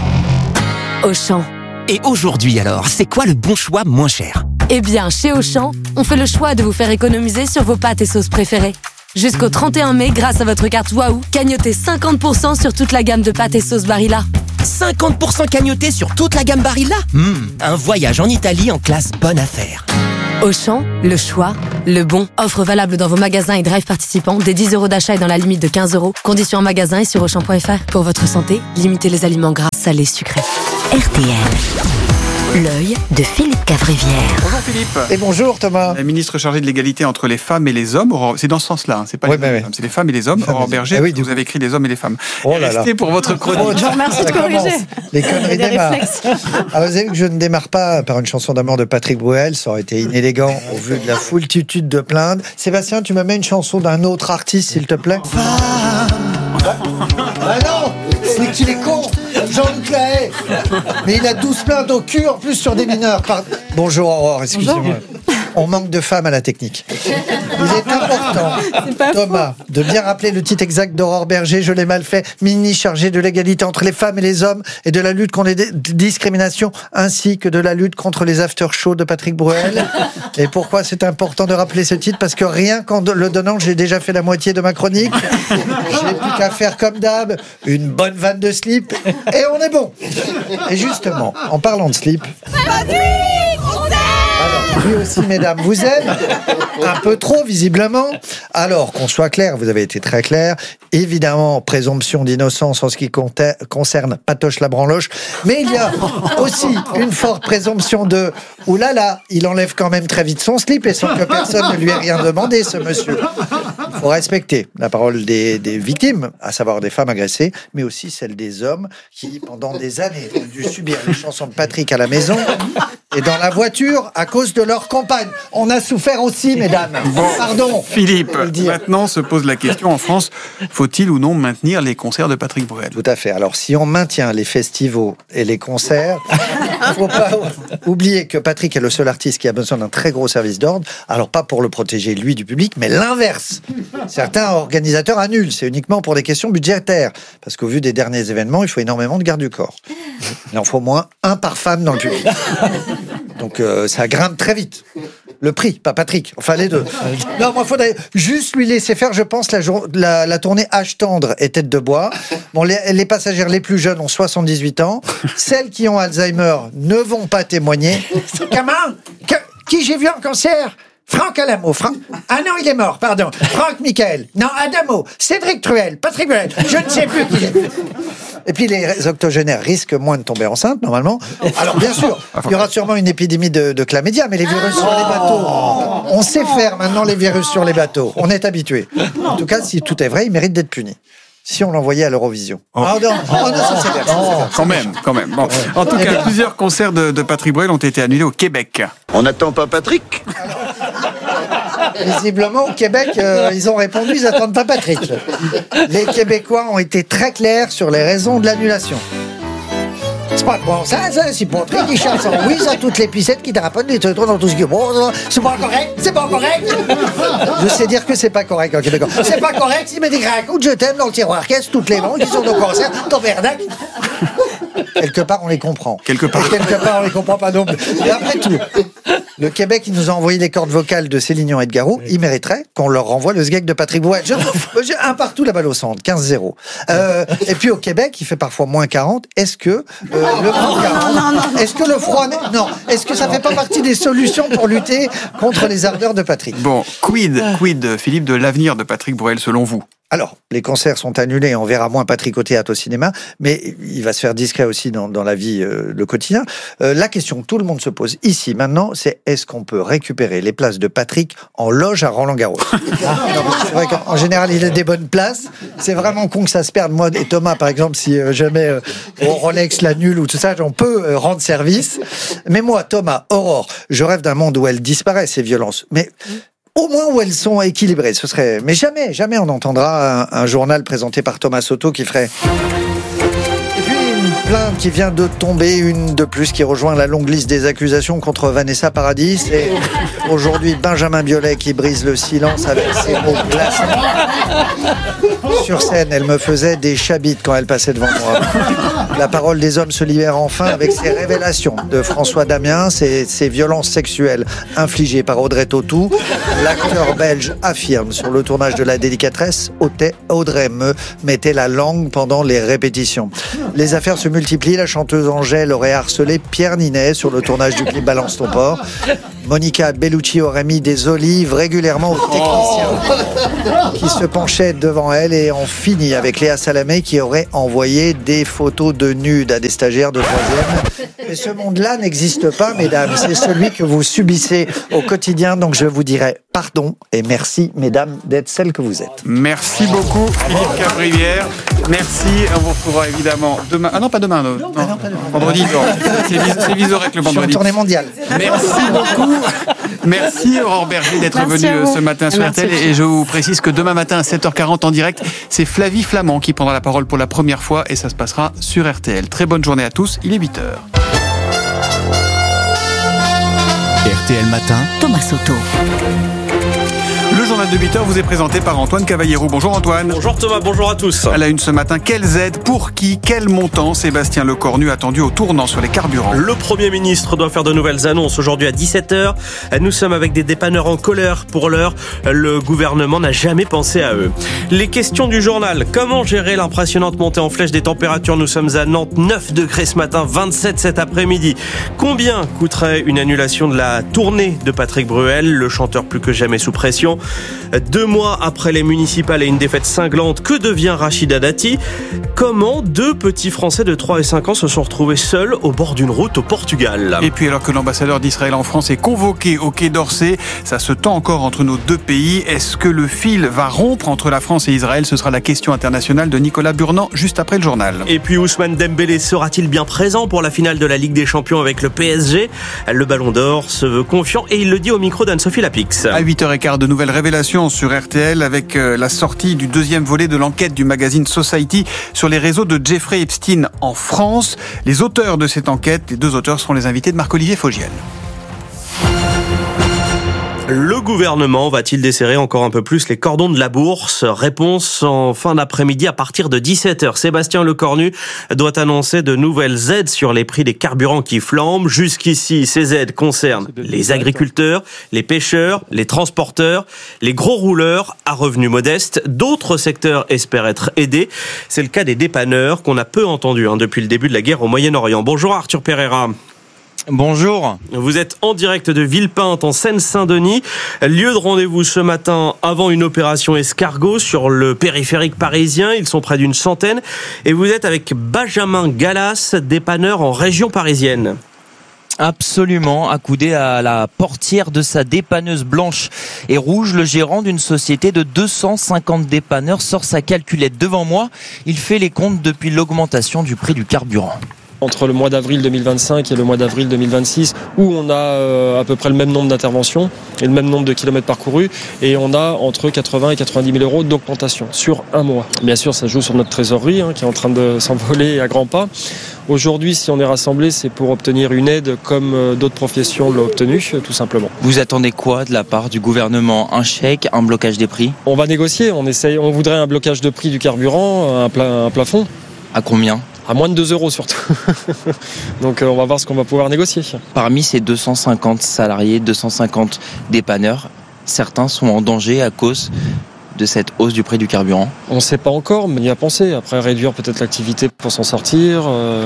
Auchan. Et aujourd'hui alors, c'est quoi le bon choix moins cher ? Eh bien, chez Auchan, on fait le choix de vous faire économiser sur vos pâtes et sauces préférées. Jusqu'au 31 mai, grâce à votre carte Waouh, cagnotez 50% sur toute la gamme de pâtes et sauces Barilla. 50% cagnoté sur toute la gamme Barilla ? Un voyage en Italie en classe bonne affaire. Auchan, le choix, le bon. Offre valable dans vos magasins et drive participants dès 10 € d'achat et dans la limite de 15 €. Conditions en magasin et sur Auchan.fr. Pour votre santé, limitez les aliments gras, salés, sucrés. RTL. L'œil de Philippe Cavrivière. Bonjour Philippe. Et bonjour Thomas. La ministre chargée de l'égalité entre les femmes et les hommes. C'est dans ce sens-là, hein. C'est pas les femmes, c'est les femmes et les hommes. Aurore Berger, vous avez écrit les hommes et les femmes. Restez pour votre chronique. Je vous remercie de corriger. Les conneries démarrent. Ah, vous avez vu que je ne démarre pas par une chanson d'amour de Patrick Bruel, ça aurait été inélégant au vu de la foultitude de plaintes. Sébastien, tu me mets une chanson d'un autre artiste, s'il te plaît. Ah non, c'est qu'il est con. Jean-Luc Lahaye. Mais il a 12 plaintes au cul, en plus sur des mineurs. Bonjour Aurore, excusez-moi. On manque de femmes à la technique. Il est important, Thomas, de bien rappeler le titre exact d'Aurore Berger. Je l'ai mal fait. Ministre chargée de l'égalité entre les femmes et les hommes et de la lutte contre les discriminations, ainsi que de la lutte contre les after-shows de Patrick Bruel. Et pourquoi c'est important de rappeler ce titre ? Parce que rien qu'en le donnant, j'ai déjà fait la moitié de ma chronique. J'ai plus qu'à faire comme d'hab, une bonne vanne de slip, et on est bon. Et justement, en parlant de slip... Alors, lui aussi, mesdames, vous aime un peu trop, visiblement. Alors, qu'on soit clair, vous avez été très clair. Évidemment, présomption d'innocence en ce qui concerne Patoche la branloche. Mais il y a aussi une forte présomption de « oulala, il enlève quand même très vite son slip et sans que personne ne lui ait rien demandé, ce monsieur ». Il faut respecter la parole des victimes, à savoir des femmes agressées, mais aussi celle des hommes qui, pendant des années, ont dû subir les chansons de Patrick à la maison et dans la voiture à cause de leur compagne. On a souffert aussi, mesdames. Bon, pardon. Philippe, maintenant se pose la question en France, faut-il ou non maintenir les concerts de Patrick Bruel ? Tout à fait. Alors, si on maintient les festivals et les concerts, il ne faut pas oublier que Patrick est le seul artiste qui a besoin d'un très gros service d'ordre. Alors, pas pour le protéger, lui, du public, mais l'inverse. Certains organisateurs annulent. C'est uniquement pour des questions budgétaires. Parce qu'au vu des derniers événements, il faut énormément de garde du corps. Il en faut au moins un par femme dans le public. Donc, ça grimpe très vite. Le prix, pas Patrick. Enfin, les deux. Non, moi, il faudrait juste lui laisser faire, je pense, la tournée Âge tendre et tête de bois. Bon, les passagères les plus jeunes ont 78 ans. Celles qui ont Alzheimer ne vont pas témoigner. Comment ? Qui j'ai vu en concert ? Franck Alamo. Ah non, il est mort, pardon. Franck Michael. Non, Adamo. Cédric Truel. Patrick Bruel. Je ne sais plus qui est. Et puis les octogénaires risquent moins de tomber enceintes, normalement. Alors bien sûr, il y aura sûrement une épidémie de chlamydia, mais les virus sur les bateaux, on sait faire maintenant les virus sur les bateaux. On est habitué. En tout cas, si tout est vrai, il mérite d'être puni. Si on l'envoyait à l'Eurovision. Quand même. Bon. En tout cas, plusieurs concerts de Patrick Bruel ont été annulés au Québec. On n'attend pas Patrick ? Visiblement, au Québec, ils ont répondu, ils n'attendent pas Patrick. Les Québécois ont été très clairs sur les raisons de l'annulation. C'est pas bon ça, c'est Patrick qui chante son whiz à toutes les pissettes qui tapotent les trucs dans tout ce qui est bon. C'est pas correct. Je sais dire que c'est pas correct en Québécois. C'est pas correct s'il met des grands coups de je t'aime dans le tiroir caisse toutes les noms qui sont au concert, ton berdac. Quelque part, on les comprend. Quelque part, on les comprend pas non plus. Et après tout, Le Québec, il nous a envoyé les cordes vocales de Céline et de Garou. Ils mériteraient qu'on leur renvoie le sgeg de Patrick Bruel. J'ai un partout, la balle au centre, 15-0. Et puis au Québec, il fait parfois moins 40. Est-ce que le moins 40, est-ce que le froid... Non, est-ce que ça fait pas partie des solutions pour lutter contre les ardeurs de Patrick? Bon, quid, Philippe, de l'avenir de Patrick Bruel, selon vous? Alors, les concerts sont annulés, on verra moins Patrick au théâtre, au cinéma, mais il va se faire discret aussi dans la vie, le quotidien. La question que tout le monde se pose ici, maintenant, c'est est-ce qu'on peut récupérer les places de Patrick en loge à Roland-Garros? C'est vrai qu'en général, il a des bonnes places. C'est vraiment con que ça se perde. Moi et Thomas, par exemple, si jamais Rolex l'annule ou tout ça, on peut rendre service. Mais moi, Thomas, Aurore, je rêve d'un monde où elles disparaissent, ces violences. Mais... au moins où elles sont équilibrées, ce serait... Mais jamais on entendra un journal présenté par Thomas Soto qui ferait... Et puis une plainte qui vient de tomber, une de plus, qui rejoint la longue liste des accusations contre Vanessa Paradis. Et aujourd'hui, Benjamin Biolay qui brise le silence avec ses mots glaçants. Sur scène, elle me faisait des chabites quand elle passait devant moi. La parole des hommes se libère enfin avec ces révélations de François Damiens, ces violences sexuelles infligées par Audrey Tautou. L'acteur belge affirme sur le tournage de La Délicatesse, Audrey me mettait la langue pendant les répétitions. Les affaires se multiplient. La chanteuse Angèle aurait harcelé Pierre Ninet sur le tournage du clip Balance ton porc. Monica Bellucci aurait mis des olives régulièrement aux techniciens qui se penchaient devant elle et en finit avec Léa Salamé qui aurait envoyé des photos de nudes à des stagiaires de 3e. Et ce monde-là n'existe pas, mesdames. C'est celui que vous subissez au quotidien. Donc je vous dirais pardon et merci, mesdames, d'être celles que vous êtes. Merci beaucoup, Philippe Cabrivière. Merci. On vous retrouvera évidemment demain. Ah non, pas demain. Non. Vendredi. C'est Visorec le vendredi. Je suis en tournée mondiale. Merci beaucoup. Merci Aurore Berger d'être venue ce matin sur RTL. Et je vous précise que demain matin à 7h40 en direct, c'est Flavie Flamand qui prendra la parole pour la première fois et ça se passera sur RTL. Très bonne journée à tous. Il est 8h. RTL Matin, Thomas Soto. Le journal de 8h vous est présenté par Antoine Cavallero. Bonjour Antoine. Bonjour Thomas, bonjour à tous. À la une ce matin, quelles aides, pour qui, quel montant? Sébastien Lecornu attendu au tournant sur les carburants. Le Premier ministre doit faire de nouvelles annonces aujourd'hui à 17h. Nous sommes avec des dépanneurs en colère pour l'heure. Le gouvernement n'a jamais pensé à eux. Les questions du journal. Comment gérer l'impressionnante montée en flèche des températures? Nous sommes à Nantes, 9 degrés ce matin, 27 cet après-midi. Combien coûterait une annulation de la tournée de Patrick Bruel, le chanteur plus que jamais sous pression? 2 mois après les municipales et une défaite cinglante, que devient Rachida Dati? Comment 2 petits Français de 3 et 5 ans se sont retrouvés seuls au bord d'une route au Portugal? Et puis alors que l'ambassadeur d'Israël en France est convoqué au Quai d'Orsay, ça se tend encore entre nos deux pays. Est-ce que le fil va rompre entre la France et Israël? Ce sera la question internationale de Nicolas Burnand juste après le journal. Et puis Ousmane Dembélé sera-t-il bien présent pour la finale de la Ligue des Champions avec le PSG? Le Ballon d'Or se veut confiant et il le dit au micro d'Anne-Sophie Lapix. À 8h15, de nouvelles révélations sur RTL avec la sortie du 2e volet de l'enquête du magazine Society sur les réseaux de Jeffrey Epstein en France. Les auteurs de cette enquête, les 2 auteurs seront les invités de Marc-Olivier Fogiel. Le gouvernement va-t-il desserrer encore un peu plus les cordons de la bourse? Réponse en fin d'après-midi à partir de 17h. Sébastien Lecornu doit annoncer de nouvelles aides sur les prix des carburants qui flambent. Jusqu'ici, ces aides concernent les agriculteurs, les pêcheurs, les transporteurs, les gros rouleurs à revenus modestes. D'autres secteurs espèrent être aidés. C'est le cas des dépanneurs qu'on a peu entendus depuis le début de la guerre au Moyen-Orient. Bonjour Arthur Pereira. Bonjour. Vous êtes en direct de Villepinte en Seine-Saint-Denis. Lieu de rendez-vous ce matin avant une opération escargot sur le périphérique parisien. Ils sont près d'une centaine. Et vous êtes avec Benjamin Gallas, dépanneur en région parisienne. Absolument, accoudé à la portière de sa dépanneuse blanche et rouge, le gérant d'une société de 250 dépanneurs sort sa calculette devant moi. Il fait les comptes depuis l'augmentation du prix du carburant. Entre le mois d'avril 2025 et le mois d'avril 2026, où on a à peu près le même nombre d'interventions et le même nombre de kilomètres parcourus, et on a entre 80 et 90 000 euros d'augmentation sur un mois. Bien sûr, ça joue sur notre trésorerie qui est en train de s'envoler à grands pas. Aujourd'hui, si on est rassemblés, c'est pour obtenir une aide comme d'autres professions l'ont obtenu, tout simplement. Vous attendez quoi de la part du gouvernement? Un chèque, un blocage des prix? On va négocier, on voudrait un blocage de prix du carburant, un plafond. À combien? À moins de 2 € surtout. Donc on va voir ce qu'on va pouvoir négocier. Parmi ces 250 salariés, 250 dépanneurs, certains sont en danger à cause de cette hausse du prix du carburant. On ne sait pas encore, mais on y a pensé. Après, réduire peut-être l'activité pour s'en sortir,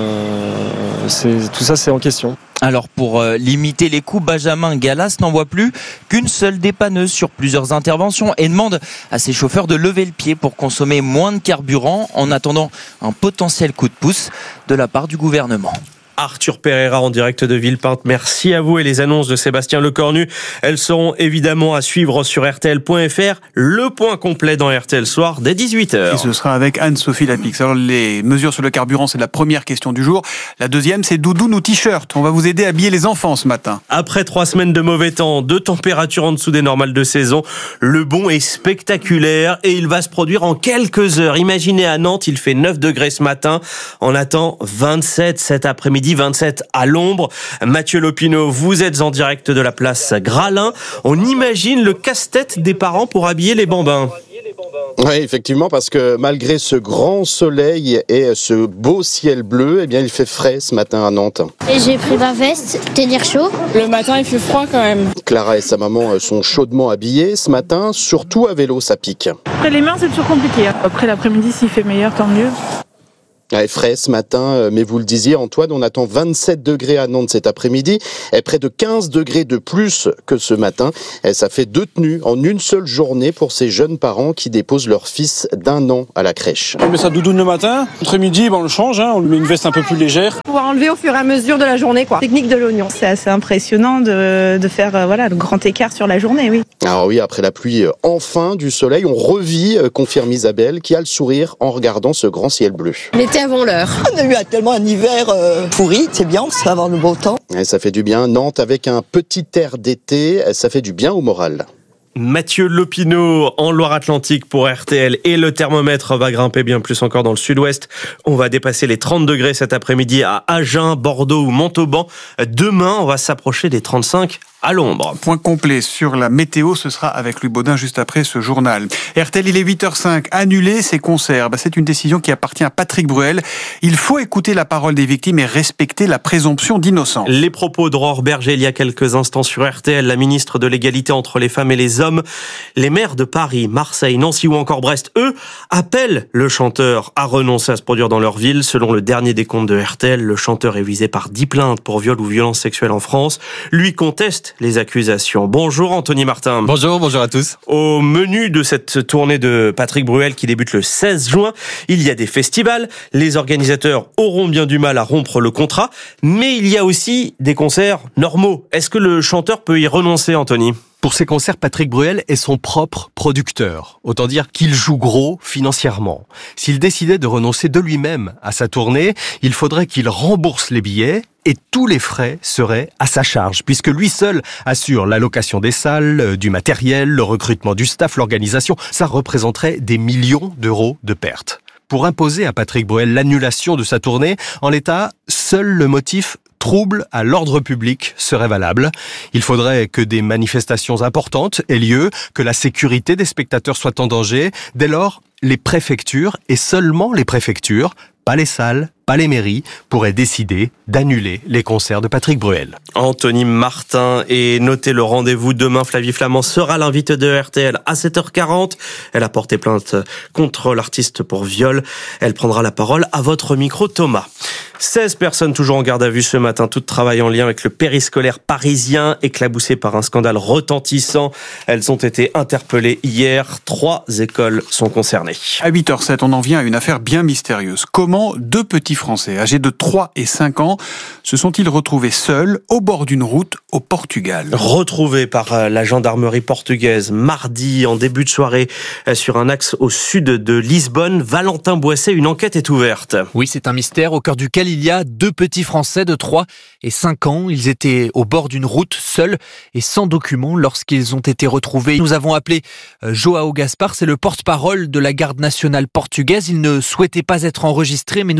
tout ça c'est en question. Alors pour limiter les coûts, Benjamin Gallas n'envoie plus qu'une seule dépanneuse sur plusieurs interventions et demande à ses chauffeurs de lever le pied pour consommer moins de carburant en attendant un potentiel coup de pouce de la part du gouvernement. Arthur Pereira en direct de Villepinte. Merci à vous et les annonces de Sébastien Lecornu. Elles seront évidemment à suivre sur RTL.fr. Le point complet dans RTL Soir dès 18h. Et ce sera avec Anne-Sophie Lapix. Alors les mesures sur le carburant, c'est la première question du jour. La deuxième, c'est doudoune ou t-shirt. On va vous aider à habiller les enfants ce matin. Après 3 semaines de mauvais temps, de températures en dessous des normales de saison, le bond est spectaculaire et il va se produire en quelques heures. Imaginez à Nantes, il fait 9 degrés ce matin. On attend 27 cet après-midi. 27 à l'ombre. Mathieu Lopineau, vous êtes en direct de la place Gralin. On imagine le casse-tête des parents pour habiller les bambins. Oui, effectivement, parce que malgré ce grand soleil et ce beau ciel bleu, eh bien, il fait frais ce matin à Nantes. Et j'ai pris ma veste, tenir chaud. Le matin, il fait froid quand même. Clara et sa maman sont chaudement habillées ce matin, surtout à vélo, ça pique. Après les mains, c'est toujours compliqué. Après l'après-midi, s'il fait meilleur, tant mieux. Ouais, frais ce matin, mais vous le disiez Antoine, on attend 27 degrés à Nantes cet après-midi, et près de 15 degrés de plus que ce matin. Et ça fait 2 tenues en une seule journée pour ces jeunes parents qui déposent leur fils d'1 an à la crèche. On met sa doudoune le matin, après-midi on le change, on lui met une veste un peu plus légère. Pouvoir enlever au fur et à mesure de la journée, quoi. Technique de l'oignon. C'est assez impressionnant de faire le grand écart sur la journée, oui. Alors oui, après la pluie, enfin du soleil, on revit, confirme Isabelle, qui a le sourire en regardant ce grand ciel bleu. Avant l'heure. On a eu tellement un hiver pourri, c'est bien, on va avoir le beau temps. Et ça fait du bien. Nantes avec un petit air d'été, ça fait du bien au moral. Mathieu Lopineau en Loire-Atlantique pour RTL et le thermomètre va grimper bien plus encore dans le sud-ouest. On va dépasser les 30 degrés cet après-midi à Agen, Bordeaux ou Montauban. Demain, on va s'approcher des 35 à l'ombre. Point complet sur la météo, ce sera avec Louis Baudin juste après ce journal. RTL, il est 8h05. Annuler ses concerts, c'est une décision qui appartient à Patrick Bruel. Il faut écouter la parole des victimes et respecter la présomption d'innocence. Les propos d'Aurore Berger il y a quelques instants sur RTL, la ministre de l'égalité entre les femmes et les hommes. Les maires de Paris, Marseille, Nancy ou encore Brest, eux, appellent le chanteur à renoncer à se produire dans leur ville. Selon le dernier décompte de RTL, le chanteur est visé par 10 plaintes pour viol ou violence sexuelle en France. Lui conteste les accusations. Bonjour Anthony Martin. Bonjour à tous. Au menu de cette tournée de Patrick Bruel qui débute le 16 juin, il y a des festivals. Les organisateurs auront bien du mal à rompre le contrat, mais il y a aussi des concerts normaux. Est-ce que le chanteur peut y renoncer, Anthony ? Pour ces concerts, Patrick Bruel est son propre producteur. Autant dire qu'il joue gros financièrement. S'il décidait de renoncer de lui-même à sa tournée, il faudrait qu'il rembourse les billets et tous les frais seraient à sa charge, puisque lui seul assure la location des salles, du matériel, le recrutement du staff, l'organisation. Ça représenterait des millions d'euros de pertes. Pour imposer à Patrick Bruel l'annulation de sa tournée, en l'état, seul le motif trouble à l'ordre public serait valable. Il faudrait que des manifestations importantes aient lieu, que la sécurité des spectateurs soit en danger. Dès lors, les préfectures, et seulement les préfectures, pas les salles, pas les mairies, pourraient décider d'annuler les concerts de Patrick Bruel. Anthony Martin, et notez le rendez-vous demain. Flavie Flamand sera l'invitée de RTL à 7h40. Elle a porté plainte contre l'artiste pour viol. Elle prendra la parole à votre micro, Thomas. 16 personnes toujours en garde à vue ce matin, toutes travaillent en lien avec le périscolaire parisien, éclaboussé par un scandale retentissant. Elles ont été interpellées hier. 3 écoles sont concernées. À 8h07, on en vient à une affaire bien mystérieuse. Comment 2 petits Français âgés de 3 et 5 ans se sont-ils retrouvés seuls au bord d'une route au Portugal ? Retrouvés par la gendarmerie portugaise mardi en début de soirée sur un axe au sud de Lisbonne. Valentin Boisset, une enquête est ouverte. Oui, c'est un mystère au cœur duquel il y a 2 petits Français de 3 et 5 ans. Ils étaient au bord d'une route, seuls et sans documents lorsqu'ils ont été retrouvés. Nous avons appelé Joao Gaspar, c'est le porte-parole de la garde nationale portugaise. Il ne souhaitait pas être enregistré, mais nous a confirmé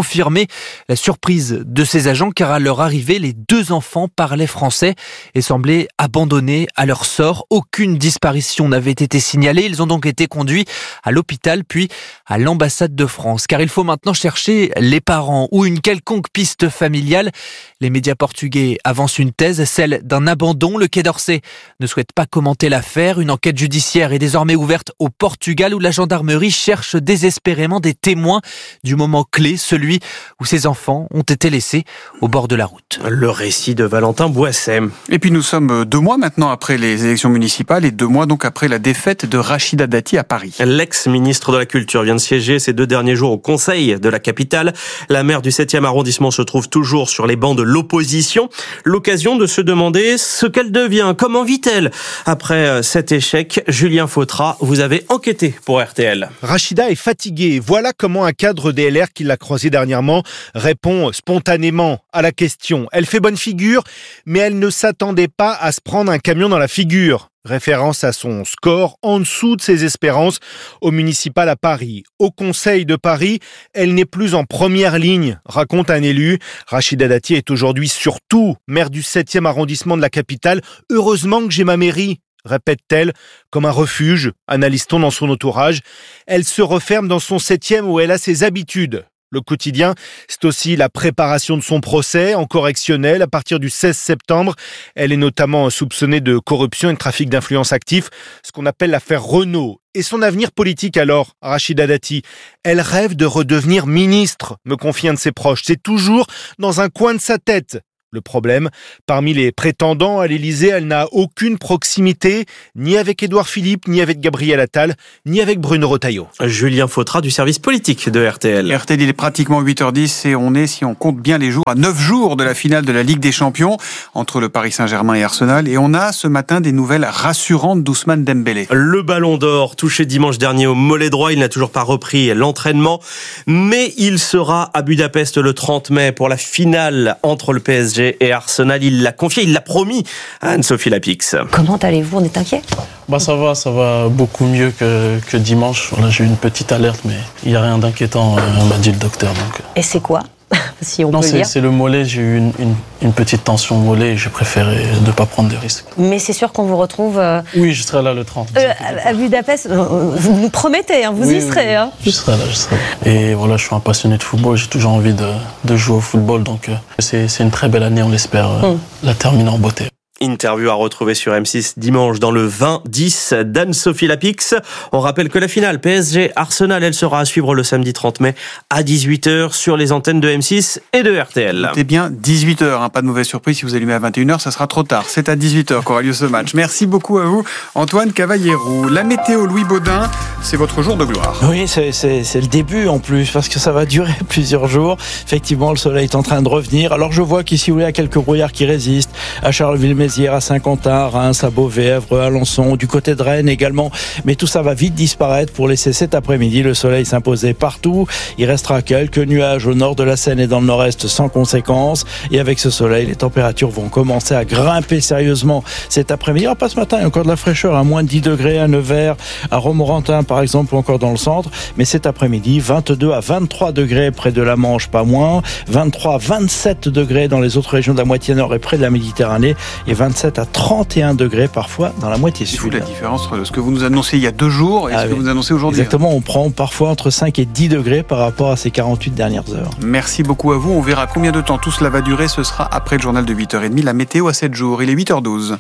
confirmé la surprise de ces agents car à leur arrivée, les 2 enfants parlaient français et semblaient abandonnés à leur sort. Aucune disparition n'avait été signalée. Ils ont donc été conduits à l'hôpital puis à l'ambassade de France. Car il faut maintenant chercher les parents ou une quelconque piste familiale. Les médias portugais avancent une thèse, celle d'un abandon. Le Quai d'Orsay ne souhaite pas commenter l'affaire. Une enquête judiciaire est désormais ouverte au Portugal où la gendarmerie cherche désespérément des témoins du moment clé, celui où ces enfants ont été laissés au bord de la route. Le récit de Valentin Boisset. Et puis nous sommes 2 mois maintenant après les élections municipales et 2 mois donc après la défaite de Rachida Dati à Paris. L'ex-ministre de la Culture vient de siéger ces 2 derniers jours au Conseil de la capitale. La maire du 7e arrondissement se trouve toujours sur les bancs de l'opposition. L'occasion de se demander ce qu'elle devient, comment vit-elle après cet échec. Julien Fautra, vous avez enquêté pour RTL. Rachida est fatiguée. Voilà comment un cadre des LR qui l'a croisé dernièrement répond spontanément à la question. Elle fait bonne figure, mais elle ne s'attendait pas à se prendre un camion dans la figure. Référence à son score en dessous de ses espérances au municipal à Paris. Au Conseil de Paris, elle n'est plus en première ligne, raconte un élu. Rachida Dati est aujourd'hui surtout maire du 7e arrondissement de la capitale. Heureusement que j'ai ma mairie, répète-t-elle, comme un refuge, analyse-t-on dans son entourage. Elle se referme dans son 7e où elle a ses habitudes. Le quotidien, c'est aussi la préparation de son procès en correctionnel à partir du 16 septembre. Elle est notamment soupçonnée de corruption et de trafic d'influence actif, ce qu'on appelle l'affaire Renault. Et son avenir politique alors, Rachida Dati? Elle rêve de redevenir ministre, me confie un de ses proches. C'est toujours dans un coin de sa tête. Le problème, parmi les prétendants à l'Élysée, elle n'a aucune proximité, ni avec Édouard Philippe, ni avec Gabriel Attal, ni avec Bruno Retailleau. Julien Fautra du service politique de RTL. RTL, il est pratiquement 8h10 et on est, si on compte bien les jours, à 9 jours de la finale de la Ligue des Champions entre le Paris Saint-Germain et Arsenal. Et on a ce matin des nouvelles rassurantes d'Ousmane Dembélé. Le ballon d'or, touché dimanche dernier au mollet droit, il n'a toujours pas repris l'entraînement, mais il sera à Budapest le 30 mai pour la finale entre le PSG et Arsenal. Il l'a confié, il l'a promis à Anne-Sophie Lapix. Comment allez-vous? On est inquiet? Ça va beaucoup mieux que dimanche. Voilà, j'ai eu une petite alerte, mais il n'y a rien d'inquiétant, m'a dit le docteur. Donc. Et c'est quoi? Si on non, peut le dire. C'est le mollet, j'ai eu une petite tension au mollet et j'ai préféré ne pas prendre de risques. Mais c'est sûr qu'on vous retrouve... Oui, je serai là le 30. À Budapest, vous nous promettez, hein, vous y serez. Hein. Je serai là. Et voilà, je suis un passionné de football, j'ai toujours envie de jouer au football, donc c'est une très belle année, on l'espère la terminer en beauté. Interview à retrouver sur M6 dimanche dans le 20-10 d'Anne-Sophie Lapix. On rappelle que la finale PSG-Arsenal, elle sera à suivre le samedi 30 mai à 18h sur les antennes de M6 et de RTL. C'est bien 18h, pas de mauvaise surprise. Si vous allumez à 21h, ça sera trop tard. C'est à 18h qu'aura lieu ce match. Merci beaucoup à vous, Antoine Cavallero. La météo, Louis Baudin, c'est votre jour de gloire. Oui, c'est le début en plus, parce que ça va durer plusieurs jours. Effectivement, le soleil est en train de revenir. Alors je vois qu'ici, il y a quelques brouillards qui résistent à Charleville-Mézières, à Saint-Quentin, Reims, à Beauvais, Évreux, Alençon, du côté de Rennes également. Mais tout ça va vite disparaître pour laisser cet après-midi le soleil s'imposer partout. Il restera quelques nuages au nord de la Seine et dans le nord-est sans conséquence. Et avec ce soleil, les températures vont commencer à grimper sérieusement cet après-midi. Alors pas ce matin, il y a encore de la fraîcheur, à moins de 10 degrés à Nevers, à Romorantin par exemple, ou encore dans le centre. Mais cet après-midi, 22 à 23 degrés près de la Manche, pas moins. 23 à 27 degrés dans les autres régions de la moitié nord et près de la Méditerranée. Et 27 à 31 degrés parfois dans la moitié sud. C'est fou la différence entre ce que vous nous annoncez il y a 2 jours et ce que vous nous annoncez aujourd'hui. Exactement, on prend parfois entre 5 et 10 degrés par rapport à ces 48 dernières heures. Merci beaucoup à vous. On verra combien de temps tout cela va durer. Ce sera après le journal de 8h30. La météo à 7 jours. Il est 8h12.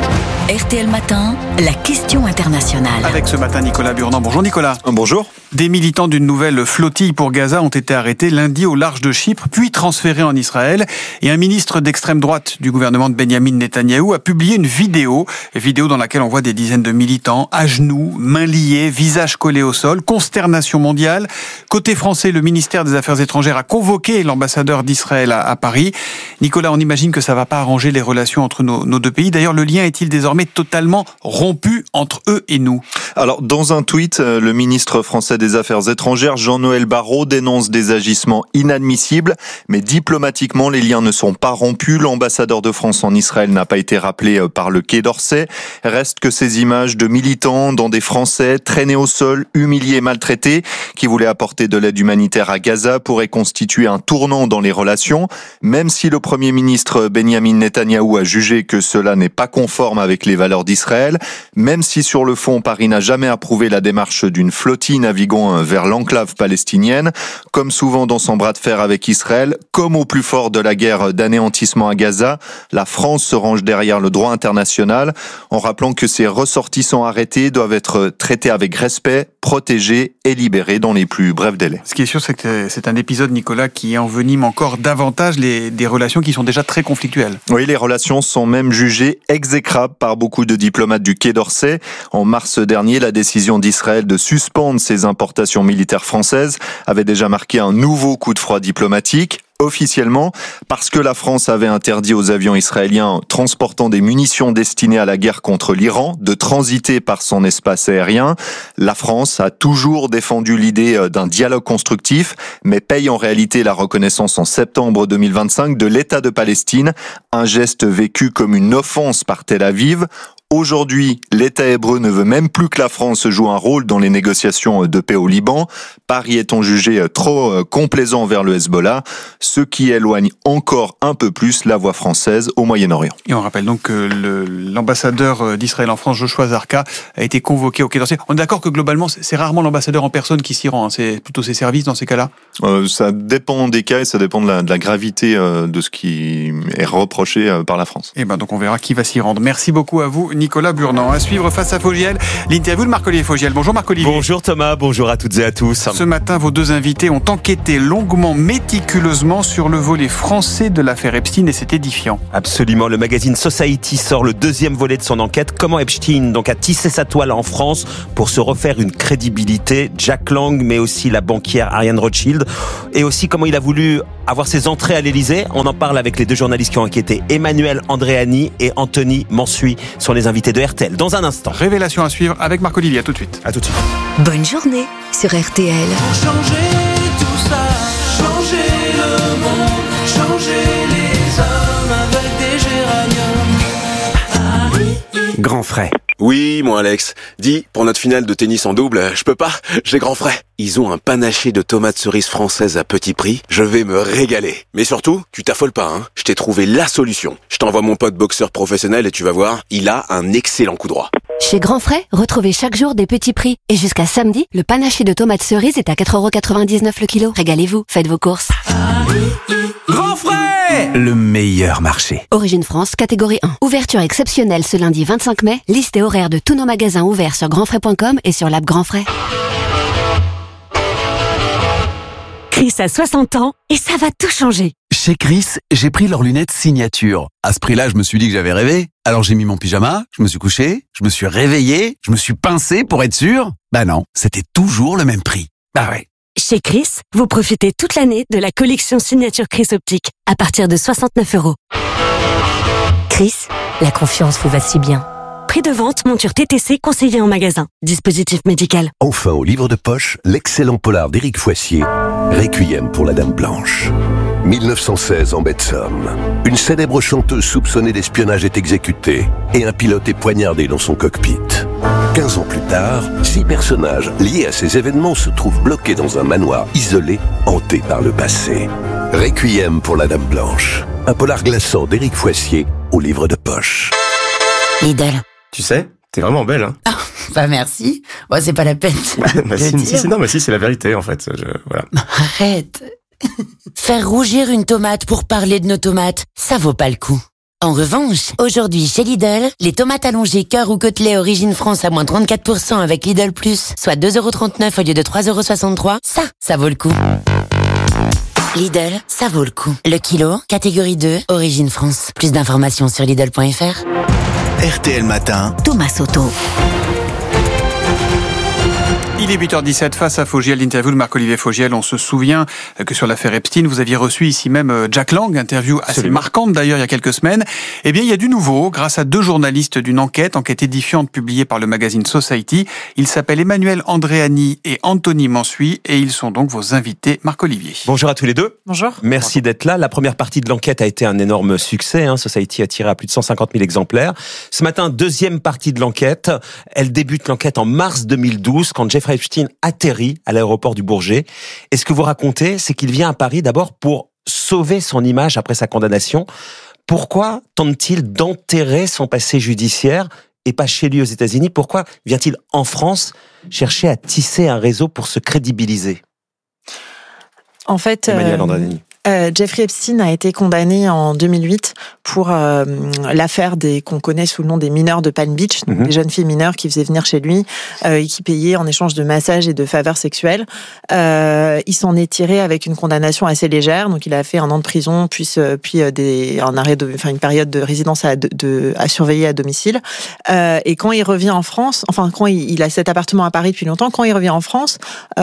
RTL Matin, la question internationale. Avec ce matin Nicolas Burnand. Bonjour Nicolas. Bonjour. Des militants d'une nouvelle flottille pour Gaza ont été arrêtés lundi au large de Chypre, puis transférés en Israël. Et un ministre d'extrême droite du gouvernement de Benyamin Netanyahou a publié une vidéo dans laquelle on voit des dizaines de militants à genoux, mains liées, visages collés au sol, consternation mondiale. Côté français, le ministère des Affaires étrangères a convoqué l'ambassadeur d'Israël à Paris. Nicolas, on imagine que ça ne va pas arranger les relations entre nos deux pays. D'ailleurs, le lien est-il désormais totalement rompu entre eux et nous ? Alors, dans un tweet, le ministre français des Affaires étrangères, Jean-Noël Barrot, dénonce des agissements inadmissibles, mais diplomatiquement, les liens ne sont pas rompus. L'ambassadeur de France en Israël n'a pas été rappelé par le Quai d'Orsay. Reste que ces images de militants dans des Français traînés au sol, humiliés, maltraités, qui voulaient apporter de l'aide humanitaire à Gaza, pourraient constituer un tournant dans les relations, même si le Premier ministre Benjamin Netanyahou a jugé que cela n'est pas conforme avec les valeurs d'Israël, même si sur le fond, Paris n'a jamais approuvé la démarche d'une flottille naviguant vers l'enclave palestinienne, comme souvent dans son bras de fer avec Israël, comme au plus fort de la guerre d'anéantissement à Gaza, la France se range derrière le droit international, en rappelant que ses ressortissants arrêtés doivent être traités avec respect, protégés et libérés dans les plus brefs délais. Ce qui est sûr, c'est que c'est un épisode, Nicolas, qui envenime encore davantage des relations qui sont déjà très conflictuelles. Oui, les relations sont même jugées exécrables par beaucoup de diplomates du Quai d'Orsay. En mars dernier, la décision d'Israël de suspendre ses importations militaires françaises avait déjà marqué un nouveau coup de froid diplomatique. Officiellement, parce que la France avait interdit aux avions israéliens transportant des munitions destinées à la guerre contre l'Iran de transiter par son espace aérien. La France a toujours défendu l'idée d'un dialogue constructif, mais paye en réalité la reconnaissance en septembre 2025 de l'État de Palestine, un geste vécu comme une offense par Tel Aviv. Aujourd'hui, l'État hébreu ne veut même plus que la France joue un rôle dans les négociations de paix au Liban. Paris étant jugé trop complaisant vers le Hezbollah, ce qui éloigne encore un peu plus la voix française au Moyen-Orient. Et on rappelle donc que l'ambassadeur d'Israël en France, Joshua Zarka, a été convoqué au Quai d'Orsay. On est d'accord que globalement, c'est rarement l'ambassadeur en personne qui s'y rend, hein. C'est plutôt ses services dans ces cas-là ? Ça dépend des cas et ça dépend de la gravité de ce qui est reproché par la France. Et donc on verra qui va s'y rendre. Merci beaucoup à vous, Nicolas Burnand. À suivre Face à Fogiel, l'interview de Marc-Olivier Fogiel. Bonjour Marc-Olivier. Bonjour Thomas, bonjour à toutes et à tous. Ce matin, vos deux invités ont enquêté longuement, méticuleusement sur le volet français de l'affaire Epstein et c'est édifiant. Absolument, le magazine Society sort le deuxième volet de son enquête. Comment Epstein a tissé sa toile en France pour se refaire une crédibilité. Jack Lang, mais aussi la banquière Ariane Rothschild. Et aussi comment il a voulu avoir ses entrées à l'Elysée. On en parle avec les deux journalistes qui ont enquêté. Emmanuel Andréani et Anthony Mansuy sont les invités de RTL. Dans un instant. Révélation à suivre avec Marc-Olivier. À tout de suite. À tout de suite. Bonne journée sur RTL. Changer tout ça, changer le monde, changer les hommes avec des géraniums. Grand frais. Oui, mon Alex. Dis, pour notre finale de tennis en double, je peux pas, j'ai grand frais. Ils ont un panaché de tomates cerises françaises à petit prix. Je vais me régaler. Mais surtout, tu t'affoles pas, hein. Je t'ai trouvé la solution. Je t'envoie mon pote boxeur professionnel et tu vas voir, il a un excellent coup droit. Chez Grand Frais, retrouvez chaque jour des petits prix. Et jusqu'à samedi, le panaché de tomates cerises est à 4,99€ le kilo. Régalez-vous, faites vos courses. Grand frais! Le meilleur marché. Origine France, catégorie 1. Ouverture exceptionnelle ce lundi 25 mai. Liste et horaire de tous nos magasins ouverts sur grandfrais.com et sur l'app Grand Frais. Chris a 60 ans et ça va tout changer. Chez Chris, j'ai pris leurs lunettes signature. À ce prix-là, je me suis dit que j'avais rêvé. Alors j'ai mis mon pyjama, je me suis couché, je me suis réveillé, je me suis pincé pour être sûr. Bah non, c'était toujours le même prix. Bah ouais. Chez Chris, vous profitez toute l'année de la collection signature Chris Optique à partir de 69€. Chris, la confiance vous va si bien. Prix de vente, monture TTC conseillée en magasin. Dispositif médical. Enfin au livre de poche, l'excellent polar d'Éric Foissier, Requiem pour la Dame Blanche. 1916 en baie de Somme. Une célèbre chanteuse soupçonnée d'espionnage est exécutée et un pilote est poignardé dans son cockpit. 15 ans plus tard, 6 personnages liés à ces événements se trouvent bloqués dans un manoir isolé, hanté par le passé. Requiem pour la Dame Blanche. Un polar glaçant d'Éric Foissier au livre de poche. Lidl. Tu sais, t'es vraiment belle, hein. Ah, bah merci. Bon, c'est pas la peine. Si, c'est la vérité, en fait. Voilà. Arrête. Faire rougir une tomate pour parler de nos tomates, ça vaut pas le coup. En revanche, aujourd'hui chez Lidl, les tomates allongées cœur ou côtelets origine France à moins 34% avec Lidl Plus, soit 2,39€ au lieu de 3,63€, ça vaut le coup. Lidl, ça vaut le coup. Le kilo, catégorie 2, origine France. Plus d'informations sur Lidl.fr. RTL Matin, Thomas Soto. Il est 8h17 face à Fogiel, l'interview de Marc-Olivier Fogiel. On se souvient que sur l'affaire Epstein, vous aviez reçu ici même Jack Lang, interview assez marquante d'ailleurs il y a quelques semaines. Eh bien, il y a du nouveau grâce à deux journalistes d'une enquête édifiante publiée par le magazine Society. Ils s'appellent Emmanuel Andréani et Anthony Mansuy et ils sont donc vos invités. Marc-Olivier. Bonjour à tous les deux. Bonjour. Merci d'être là. La première partie de l'enquête a été un énorme succès. Society a tiré à plus de 150 000 exemplaires. Ce matin, deuxième partie de l'enquête. Elle débute l'enquête en mars 2012 quand Jeffrey Epstein atterrit à l'aéroport du Bourget. Et ce que vous racontez, c'est qu'il vient à Paris d'abord pour sauver son image après sa condamnation. Pourquoi tente-t-il d'enterrer son passé judiciaire et pas chez lui aux États-Unis? Pourquoi vient-il en France chercher à tisser un réseau pour se crédibiliser? En fait, Emmanuel Andréani. Jeffrey Epstein a été condamné en 2008 pour l'affaire qu'on connaît sous le nom des mineurs de Palm Beach, donc des jeunes filles mineures qui faisaient venir chez lui et qui payaient en échange de massages et de faveurs sexuelles. Il s'en est tiré avec une condamnation assez légère, donc il a fait 1 an de prison, puis une période de résidence à surveiller à domicile. Et quand il revient en France, quand il a cet appartement à Paris depuis longtemps, quand il revient en France,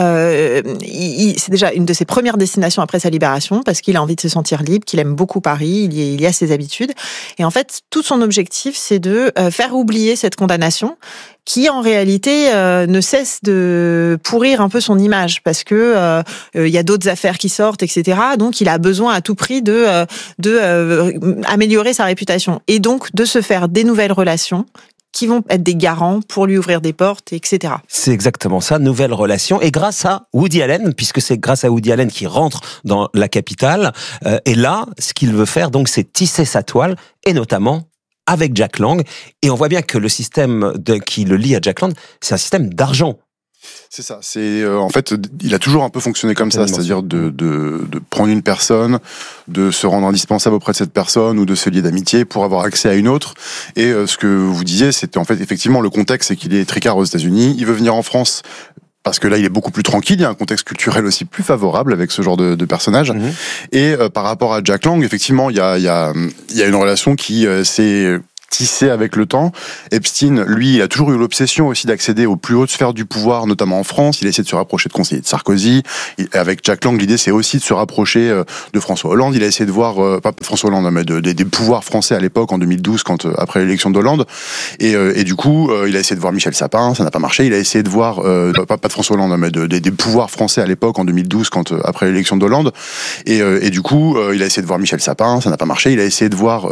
c'est déjà une de ses premières destinations après sa libération, parce qu'il a envie de se sentir libre, qu'il aime beaucoup Paris, il y a ses habitudes. Et en fait, tout son objectif, c'est de faire oublier cette condamnation qui, en réalité, ne cesse de pourrir un peu son image, parce que il y a d'autres affaires qui sortent, etc. Donc, il a besoin à tout prix de améliorer sa réputation. Et donc, de se faire des nouvelles relations qui vont être des garants pour lui ouvrir des portes, etc. C'est exactement ça, nouvelle relation. Et grâce à Woody Allen, puisque c'est grâce à Woody Allen qu'il rentre dans la capitale. Et là, ce qu'il veut faire, donc, c'est tisser sa toile, et notamment avec Jack Lang. Et on voit bien que le système qui le lie à Jack Lang, c'est un système d'argent. C'est ça. C'est en fait, il a toujours un peu fonctionné comme ça, c'est-à-dire de prendre une personne, de se rendre indispensable auprès de cette personne ou de se lier d'amitié pour avoir accès à une autre. Et ce que vous disiez, c'était en fait effectivement le contexte, c'est qu'il est tricard aux États-Unis. Il veut venir en France parce que là, il est beaucoup plus tranquille. Il y a un contexte culturel aussi plus favorable avec ce genre de personnage. Et par rapport à Jack Lang, effectivement, il y a une relation qui s'est tissé avec le temps. Epstein, lui, il a toujours eu l'obsession aussi d'accéder aux plus hautes sphères du pouvoir, notamment en France. Il a essayé de se rapprocher de conseillers de Sarkozy. Avec Jack Lang, l'idée, c'est aussi de se rapprocher de François Hollande. Il a essayé de voir, pas François Hollande, mais des pouvoirs français à l'époque, en 2012, après l'élection d'Hollande. Et du coup, il a essayé de voir Michel Sapin, ça n'a pas marché. Il a essayé de voir, pas de François Hollande, mais des pouvoirs français à l'époque, en 2012, après l'élection d'Hollande. Et du coup, il a essayé de voir Michel Sapin, ça n'a pas marché. Il a essayé de voir